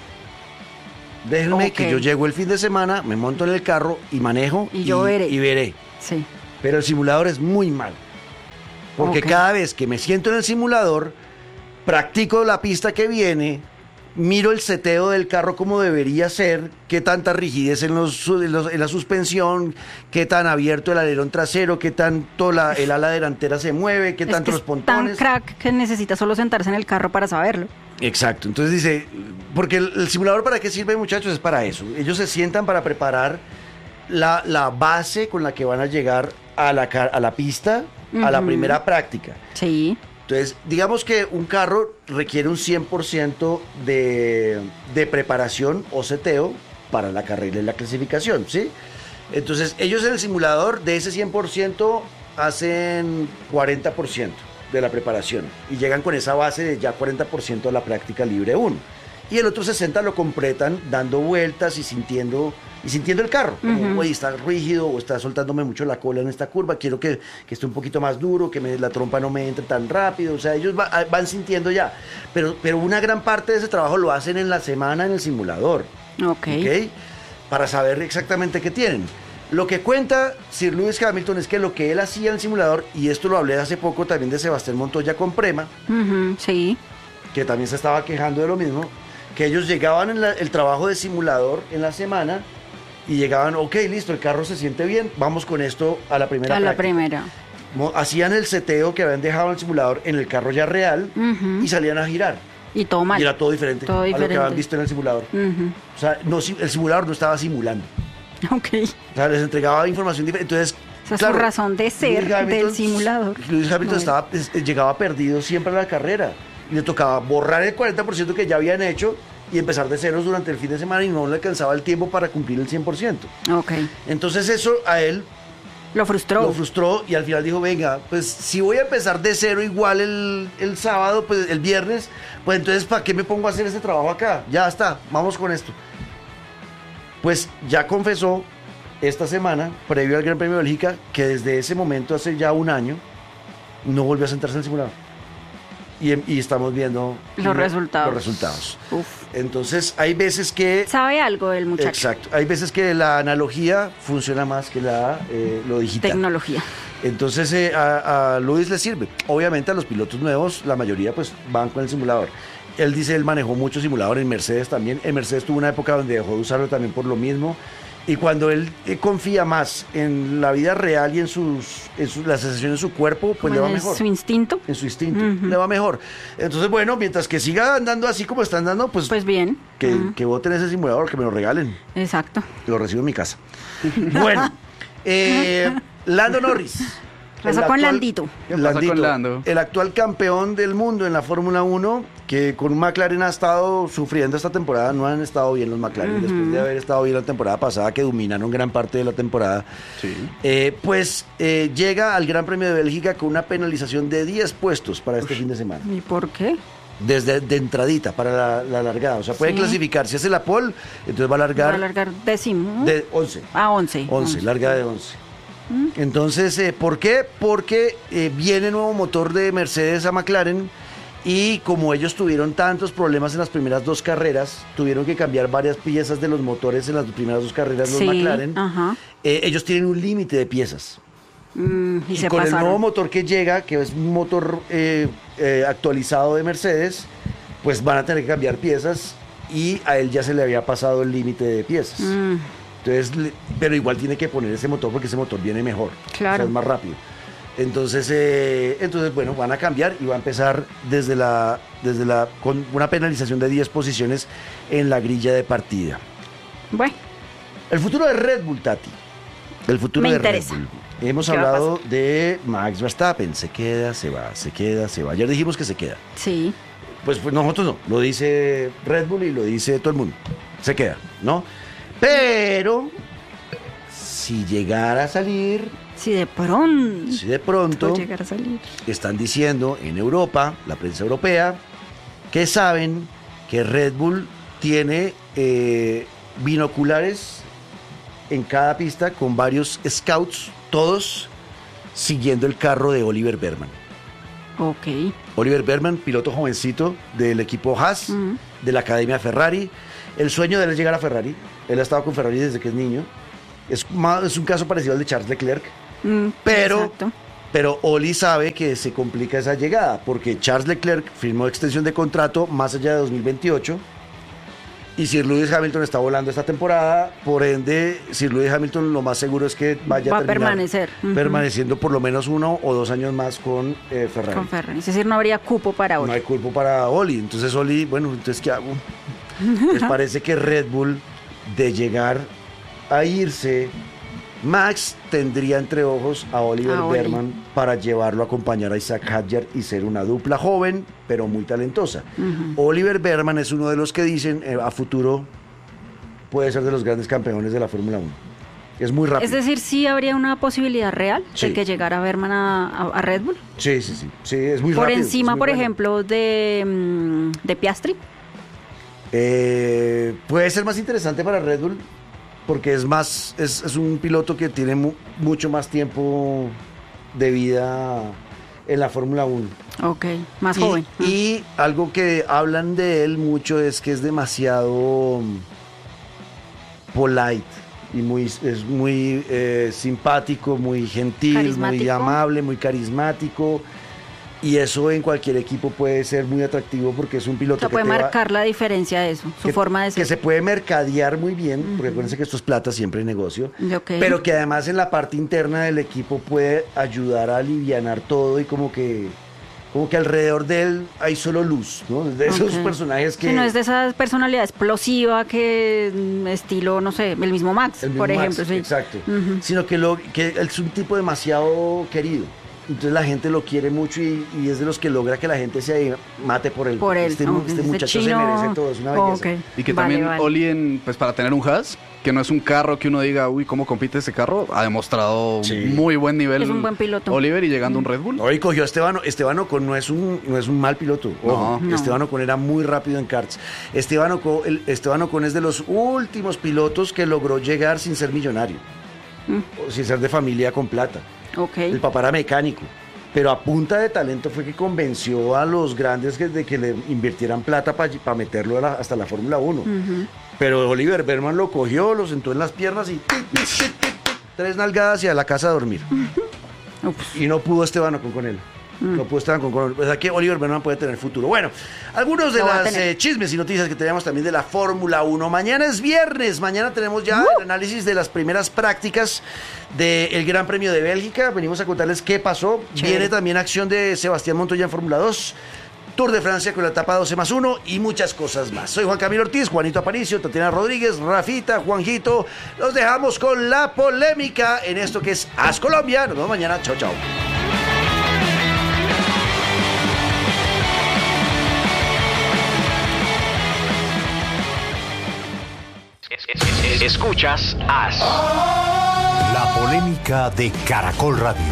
Déjenme Ok. que yo llego el fin de semana, me monto en el carro y manejo Y yo veré. y veré. Sí. Pero el simulador es muy mal. Porque Ok. cada vez que me siento en el simulador, practico la pista que viene, miro el seteo del carro como debería ser, qué tanta rigidez en, los, en, los- en la suspensión, qué tan abierto el alerón trasero, qué tanto la, el ala delantera se mueve, qué Es tanto que los es tan pontones. crack que necesita solo sentarse en el carro para saberlo. Exacto, entonces dice, porque el, el simulador para qué sirve, muchachos, es para eso. Ellos se sientan para preparar la, la base con la que van a llegar a la, ca- a la pista, a la Ujú. primera práctica. Sí. Entonces, digamos que un carro requiere un cien por ciento de, de preparación o seteo para la carrera y la clasificación, ¿sí? Entonces, ellos en el simulador de ese cien por ciento hacen cuarenta por ciento de la preparación y llegan con esa base de ya cuarenta por ciento de la práctica libre uno. Y el otro sesenta por ciento lo completan dando vueltas y sintiendo, y sintiendo el carro. Como, Ujú. "Oye, está rígido o está soltándome mucho la cola en esta curva, quiero que, que esté un poquito más duro, que me- la trompa no me entre tan rápido". O sea, ellos va- van sintiendo ya. Pero, pero una gran parte de ese trabajo lo hacen en la semana en el simulador. Ok. ¿Ok? Para saber exactamente qué tienen. Lo que cuenta Sir Lewis Hamilton es que lo que él hacía en el simulador, y esto lo hablé hace poco también de Sebastián Montoya con Prema, Ujú, sí. que también se estaba quejando de lo mismo, que ellos llegaban en la- el trabajo de simulador en la semana y llegaban, ok, listo, el carro se siente bien, vamos con esto a la primera A la práctica. primera. Mo- Hacían el seteo que habían dejado en el simulador en el carro ya real Ujú. y salían a girar. Y todo mal. Y era todo diferente Todo a lo que diferente. habían visto en el simulador. Ujú. O sea, no, si- el simulador no estaba simulando. Ok. O sea, les entregaba información diferente. Entonces, Esa es su razón de ser Lewis del simulador. Lewis Hamilton No. estaba, es- llegaba perdido siempre a la carrera. Y le tocaba borrar el cuarenta por ciento que ya habían hecho y empezar de ceros durante el fin de semana y no le alcanzaba el tiempo para cumplir el cien por ciento. Ok. Entonces eso a él Lo frustró. lo frustró y al final dijo, venga, pues si voy a empezar de cero igual el, el sábado, pues el viernes, pues entonces ¿para qué me pongo a hacer este trabajo acá? Ya está, vamos con esto. Pues ya confesó esta semana, previo al Gran Premio de Bélgica, que desde ese momento, hace ya un año, no volvió a sentarse en el simulador. Y, y estamos viendo Los lo- resultados. los resultados. Uf. Entonces hay veces que... ¿Sabe algo del muchacho? Exacto. Hay veces que la analogía funciona más que la, eh, lo digital. Tecnología. Entonces eh, a, a Luis le sirve. Obviamente a los pilotos nuevos, la mayoría pues van con el simulador. Él dice, él manejó mucho simulador en Mercedes también. En Mercedes tuvo una época donde dejó de usarlo también por lo mismo. Y cuando él eh, confía más en la vida real y en sus, en sus las sensaciones de su cuerpo, pues le va Como en mejor. su instinto. En su instinto, Ujú. le va mejor. Entonces, bueno, mientras que siga andando así como está andando, pues, Pues bien. que, Ujú. que voten ese simulador, que me lo regalen. Exacto. Que lo recibo en mi casa. Bueno, eh, Lando Norris. ¿Qué pasó el con actual- Landito? ¿Qué pasó con Lando? El actual campeón del mundo en la Fórmula uno, que con McLaren ha estado sufriendo esta temporada. No han estado bien los McLaren después de haber estado bien la temporada pasada, que dominaron gran parte de la temporada. Sí. Eh, pues eh, llega al Gran Premio de Bélgica con una penalización de diez puestos para este fin de semana. ¿Y por qué? Desde de entradita para la, la largada. O sea, puede Sí. clasificar. Si hace la pole, entonces va a Va largar a alargar décimo. de once. A once. once, larga de once. Entonces, eh, ¿por qué? Porque eh, viene nuevo motor de Mercedes a McLaren y como ellos tuvieron tantos problemas en las primeras dos carreras, tuvieron que cambiar varias piezas de los motores en las primeras dos carreras los Sí, McLaren. ajá. Eh, ellos tienen un límite de piezas. Mm, y, Y, se con el pasaron. nuevo motor que llega, que es un motor eh, eh, actualizado de Mercedes, pues van a tener que cambiar piezas y a él ya se le había pasado el límite de piezas. Mm, Entonces, le- pero igual tiene que poner ese motor porque ese motor viene mejor. Claro. O sea, es más rápido. Entonces, eh, entonces, bueno, van a cambiar y va a empezar desde la, desde la, con una penalización de diez posiciones en la grilla de partida. bueno, El futuro de Red Bull, Tati. El futuro Me de interesa. Red Bull. Hemos ¿Qué va a hablado de Max Verstappen. Se queda, se va, se queda, se va. Ayer dijimos que se queda. Sí. Pues, pues nosotros no. Lo dice Red Bull y lo dice todo el mundo. Se queda, ¿no? Pero si llegara a salir, Si de pronto si de pronto llegar a salir. están diciendo en Europa, la prensa europea, que saben que Red Bull tiene eh, binoculares en cada pista con varios scouts, todos siguiendo el carro de Oliver Bergman. Ok. Oliver Bergman, piloto jovencito del equipo Haas, Ujú. de la Academia Ferrari. El sueño de él es llegar a Ferrari. Él ha estado con Ferrari desde que es niño. Es, más, es un caso parecido al de Charles Leclerc. Mm, Pero, exacto. pero Oli sabe que se complica esa llegada, porque Charles Leclerc firmó extensión de contrato más allá de dos mil veintiocho. Y Sir Lewis Hamilton está volando esta temporada, por ende, Sir Lewis Hamilton lo más seguro es que vaya Va a a terminar permanecer. Ujú. permaneciendo por lo menos uno o dos años más con eh, Ferrari. Con Ferrari. Es decir, no habría cupo para hoy. No hay cuerpo para Oli. Entonces Oli, bueno, entonces ¿qué hago? Pues parece que Red Bull, de llegar a irse, Max tendría entre ojos a Oliver A Oli. Bergman para llevarlo a acompañar a Isaac Hadjar y ser una dupla joven, pero muy talentosa. Oliver Bergman es uno de los que dicen eh, a futuro puede ser de los grandes campeones de la Fórmula uno. Es muy rápido. Es decir, sí habría una posibilidad real Sí. de que llegara Bergman a, a- a Red Bull. Sí, sí, sí. Sí, es muy Por rápido. encima, es muy por bueno. ejemplo, de, mm, de Piastri. Eh, puede ser más interesante para Red Bull porque es más es, es un piloto que tiene mu- mucho más tiempo de vida en la Fórmula uno. Ok, más Y- joven. Y algo que hablan de él mucho es que es demasiado mm, polite y muy es muy eh, simpático, muy gentil, muy Carismático. amable, muy carismático. Y eso en cualquier equipo puede ser muy atractivo porque es un O piloto sea, que puede te va- marcar la diferencia de eso, su que- forma de que ser. se puede mercadear muy bien, porque acuérdense que esto es plata siempre en negocio, Ok. pero que además en la parte interna del equipo puede ayudar a alivianar todo y como que como que alrededor de él hay solo luz, ¿no? De esos Ok. personajes que Sí, no es de esa personalidad explosiva que mm, estilo, no sé, el mismo Max, el mismo por Max, ejemplo. Sí. exacto, Ujú. sino que lo que él es un tipo demasiado querido. Entonces la gente lo quiere mucho y, y es de los que logra que la gente se mate por él. Por él. Este, Ah, este ese muchacho chino- se merece todo, es una belleza. Ok. Y que Vale, también vale. Oli, en, pues para tener un Haas, que no es un carro que uno diga, uy, ¿cómo compite ese carro? Ha demostrado Sí. muy buen nivel. Es un buen piloto. Oliver y llegando a un Red Bull. Hoy cogió a Esteban, Esteban Ocon no es un, no es un mal piloto. Ojo, No. No. Esteban Ocon era muy rápido en karts. Esteban Ocon, el- Esteban Ocon es de los últimos pilotos que logró llegar sin ser millonario, Mm. o sin ser de familia con plata. Ok. El papá era mecánico, pero a punta de talento fue que convenció a los grandes que, de que le invirtieran plata para meterlo a la- hasta la Fórmula uno. Ujú. Pero Oliver Bergman lo cogió, lo sentó en las piernas y tic, tic, tic, tic, tic, tres nalgadas y a la casa a dormir. Ups. Y no pudo Esteban Ocon con él. No pudo Esteban Ocon con él. O sea que Oliver Bergman puede tener futuro. Bueno, algunos de Lo va a las tener. eh, chismes y noticias que tenemos también de la Fórmula uno. Mañana es viernes. Mañana tenemos ya el análisis de las primeras prácticas del Gran Premio de Bélgica. Venimos a contarles qué pasó. Chévere. Viene también acción de Sebastián Montoya en Fórmula dos. Tour de Francia con la etapa doce más uno y muchas cosas más. Soy Juan Camilo Ortiz, Juanito Aparicio, Tatiana Rodríguez, Rafita, Juanjito. Los dejamos con la polémica en esto que es Haz Colombia. Nos vemos mañana. Chao, chao. Escuchas As. La polémica de Caracol Radio.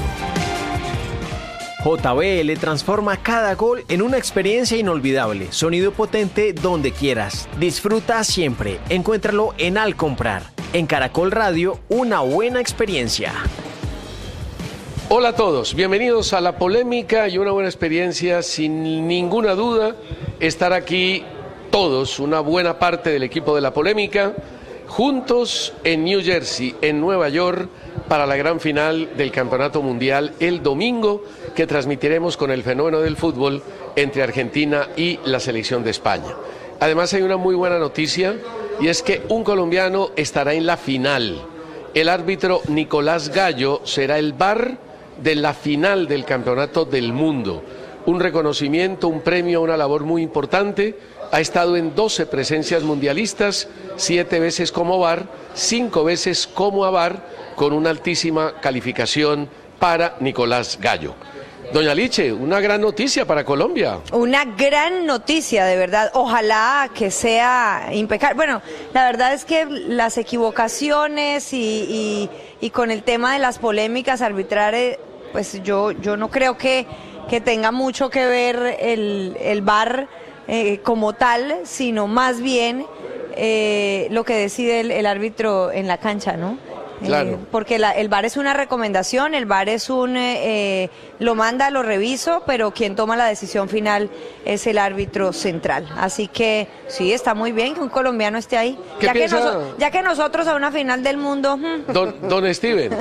J B L transforma cada gol en una experiencia inolvidable. Sonido potente donde quieras. Disfruta siempre. Encuéntralo en Al Comprar. En Caracol Radio, una buena experiencia. Hola a todos, bienvenidos a la polémica y una buena experiencia, sin ninguna duda, estar aquí todos, una buena parte del equipo de la polémica, juntos en New Jersey, en Nueva York, para la gran final del Campeonato Mundial el domingo, que transmitiremos con el fenómeno del fútbol entre Argentina y la selección de España. Además hay una muy buena noticia y es que un colombiano estará en la final. El árbitro Nicolás Gallo será el V A R de la final del Campeonato del Mundo. Un reconocimiento, un premio, una labor muy importante. Ha estado en doce presencias mundialistas, siete veces como V A R, cinco veces como A V A R, con una altísima calificación para Nicolás Gallo. Doña Liche, una gran noticia para Colombia. Una gran noticia, de verdad. Ojalá que sea impecable. Bueno, la verdad es que las equivocaciones y, y, y con el tema de las polémicas arbitrales, pues yo, yo no creo que, que tenga mucho que ver el, el V A R eh, como tal, sino más bien eh, lo que decide el, el árbitro en la cancha, ¿no? Claro. Eh, porque la, el V A R es una recomendación, el V A R es un, eh, eh, lo manda, lo reviso, pero quien toma la decisión final es el árbitro central. Así que sí, está muy bien que un colombiano esté ahí. ¿Qué Ya que, piensa? noso- ya que nosotros a una final del mundo... hmm, Don, don Steven.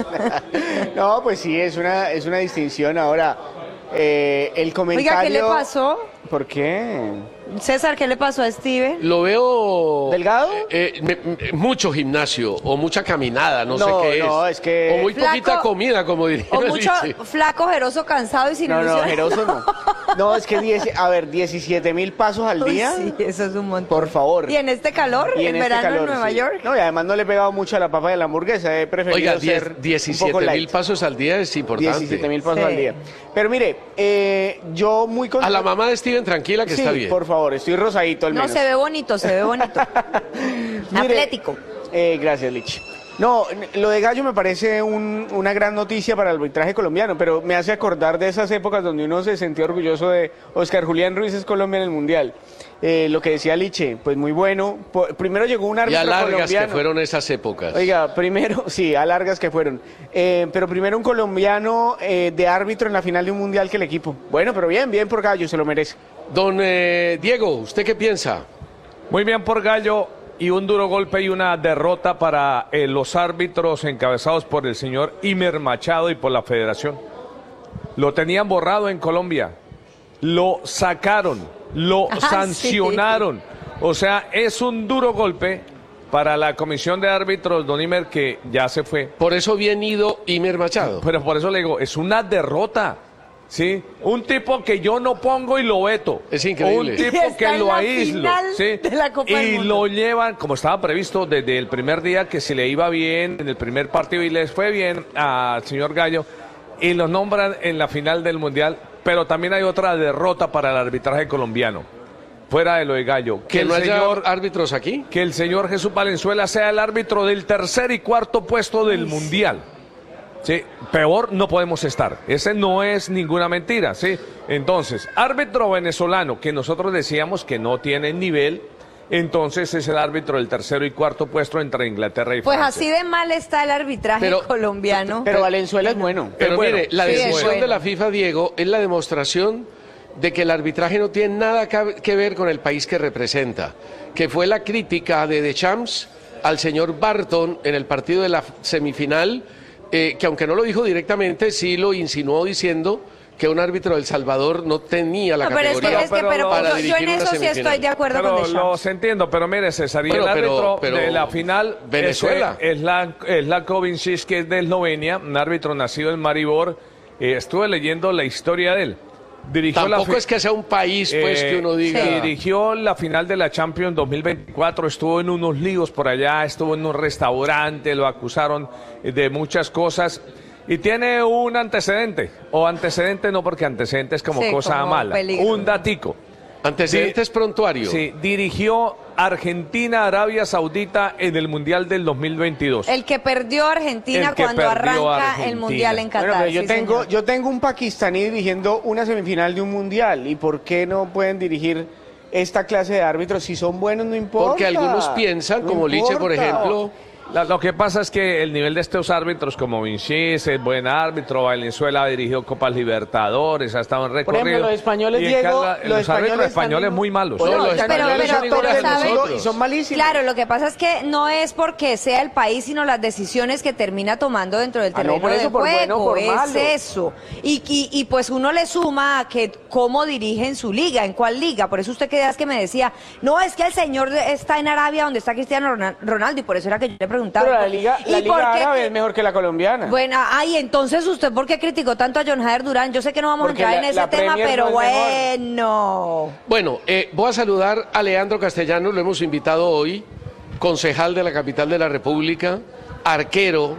No, pues sí, es una, es una distinción. Ahora, eh, el comentario... Oiga, ¿qué le pasó? ¿Por qué? César, ¿qué le pasó a Steven? Lo veo... ¿Delgado? eh, eh, me- me- mucho gimnasio o mucha caminada, no, No, sé qué no, es. es que- O muy Flaco- poquita comida, como diría O la mucho Liche. flaco, jeroso, cansado y sin No, no, ilusiones. Jeroso no. No, es que, diez, a ver, diecisiete mil pasos al Uy, día. sí, eso es un montón. Por favor. ¿Y en este calor? Y ¿En, este verano calor, en Nueva sí. York? No, y además no le he pegado mucho a la papa de la hamburguesa. He preferido Oiga, ser un diecisiete poco mil light. pasos al día es importante. diecisiete mil pasos Sí. al día. Pero mire, eh, yo muy A contento. la mamá de Steven, tranquila, que sí, está bien. por favor, estoy rosadito al No, menos. se ve bonito, se ve bonito. Mire, Atlético. eh, gracias, Lich. No, n- lo de Gallo me parece un- una gran noticia para el arbitraje colombiano, pero me hace acordar de esas épocas donde uno se sentía orgulloso de Oscar Julián Ruiz es Colombia en el Mundial. Eh, lo que decía Liche, pues muy bueno. Po- primero llegó un Y árbitro a largas colombiano. que fueron esas épocas. Oiga, primero, sí, a largas que fueron. Eh, pero primero un colombiano eh, de árbitro en la final de un Mundial que el equipo. Bueno, pero bien, bien por Gallo, se lo merece. Don eh, Diego, ¿usted qué piensa? Muy bien por Gallo y un duro golpe y una derrota para eh, los árbitros encabezados por el señor Imer Machado y por la federación. Lo tenían borrado en Colombia, lo sacaron, lo Ah, sancionaron. O sea, es un duro golpe para la comisión de árbitros, don Imer, que ya se fue. Por eso bien ido Imer Machado. Pero por eso le digo, es una derrota. ¿Sí? Un tipo que yo no pongo y lo veto. Es increíble. Un Y tipo está que en lo la aíslo. final ¿sí? de la Copa del Y Mundo. lo llevan, como estaba previsto desde el primer día, que si le iba bien en el primer partido y les fue bien al señor Gallo, y lo nombran en la final del Mundial. Pero también hay otra derrota para el arbitraje colombiano, fuera de lo de Gallo. Que el no haya señor árbitros aquí. que el señor Jesús Valenzuela sea el árbitro del tercer y cuarto puesto del Mundial. Sí, peor no podemos estar. Ese no es ninguna mentira, ¿sí? Entonces, árbitro venezolano, que nosotros decíamos que no tiene nivel, entonces es el árbitro del tercero y cuarto puesto entre Inglaterra y Pues Francia. así de mal está el arbitraje Pero- colombiano. Pero Valenzuela es bueno. Pero Es bueno. mire, la Sí, es decisión bueno. de la FIFA, Diego, es la demostración de que el arbitraje no tiene nada ca- que ver con el país que representa, que fue la crítica de Deschamps al señor Barton en el partido de la semifinal, eh, que aunque no lo dijo directamente, sí lo insinuó diciendo que un árbitro del Salvador no tenía la No, pero es que, categoría es que pero para yo- yo dirigir en una eso sí semifinal. estoy de acuerdo con Pero Deschamps. los entiendo, pero mire, César, y Bueno, el pero- árbitro pero de la final Venezuela. es, es la, es la Kovincic, que es de Eslovenia, un árbitro nacido en Maribor. Eh, estuve leyendo la historia de él. Dirigió Tampoco la es que sea un país, pues, Eh, que uno diga... sí, dirigió la final de la Champions dos mil veinticuatro, estuvo en unos líos por allá, estuvo en un restaurante, lo acusaron de muchas cosas y tiene un antecedente, o antecedente no porque antecedente es como Sí, cosa como mala, peligro. un datico. Antecedentes prontuario. Sí, dirigió Argentina, Arabia Saudita en el Mundial del dos mil veintidós. El que perdió a Argentina El que cuando perdió a arranca Argentina. el Mundial en Qatar. Bueno, pero yo sí, tengo, señor. yo tengo un pakistaní dirigiendo una semifinal de un mundial. ¿Y por qué no pueden dirigir esta clase de árbitros? Si son buenos, no importa. Porque algunos piensan, No como Liche, por importa. ejemplo... La- lo que pasa es que el nivel de estos árbitros, como Vinci, es buen árbitro, Valenzuela dirigió Copas Libertadores, ha estado en recorrido. ejemplo, los españoles, y en Diego, cada- los los españoles árbitros españoles también- muy malos. Bueno, No, los pero- españoles pero- son pero iguales a ¿sabe? nosotros y son malísimos. Claro, lo que pasa es que no es porque sea el país, sino las decisiones que termina tomando dentro del Ah, no, terreno por eso, de por juego. bueno, por es malo. eso. Y, y, y pues uno le suma a que cómo dirigen su liga, en cuál liga. Por eso usted que que me decía, no, es que el señor está en Arabia donde está Cristiano Ronal- Ronaldo, y por eso era que yo le preguntaba. Pero la liga, ¿Y la por liga qué- árabe es mejor que la colombiana. Bueno, ay, entonces usted, ¿por qué criticó tanto a John Jader Durán? Yo sé que no vamos Porque a entrar la- en ese la tema, Premier pero no es mejor. bueno. Bueno, eh, voy a saludar a Leandro Castellanos, lo hemos invitado hoy, concejal de la capital de la República, arquero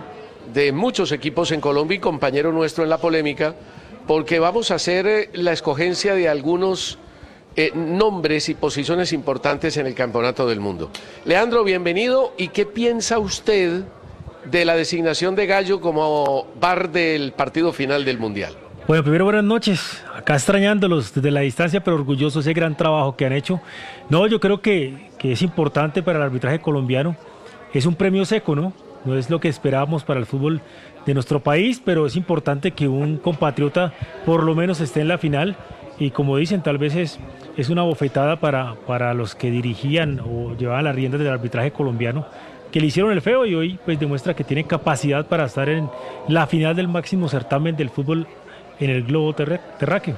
de muchos equipos en Colombia y compañero nuestro en la polémica, porque vamos a hacer eh, la escogencia de algunos eh, nombres y posiciones importantes en el Campeonato del Mundo. Leandro, bienvenido. ¿Y qué piensa usted de la designación de Gallo como V A R del partido final del Mundial? Bueno, primero buenas noches, acá extrañándolos desde la distancia, pero orgulloso de ese gran trabajo que han hecho. No, yo creo que, que es importante para el arbitraje colombiano, es un premio seco, ¿no? No es lo que esperábamos para el fútbol de nuestro país, pero es importante que un compatriota por lo menos esté en la final y como dicen, tal vez es, es una bofetada para, para los que dirigían o llevaban las riendas del arbitraje colombiano, que le hicieron el feo y hoy pues demuestra que tiene capacidad para estar en la final del máximo certamen del fútbol en el globo terráqueo.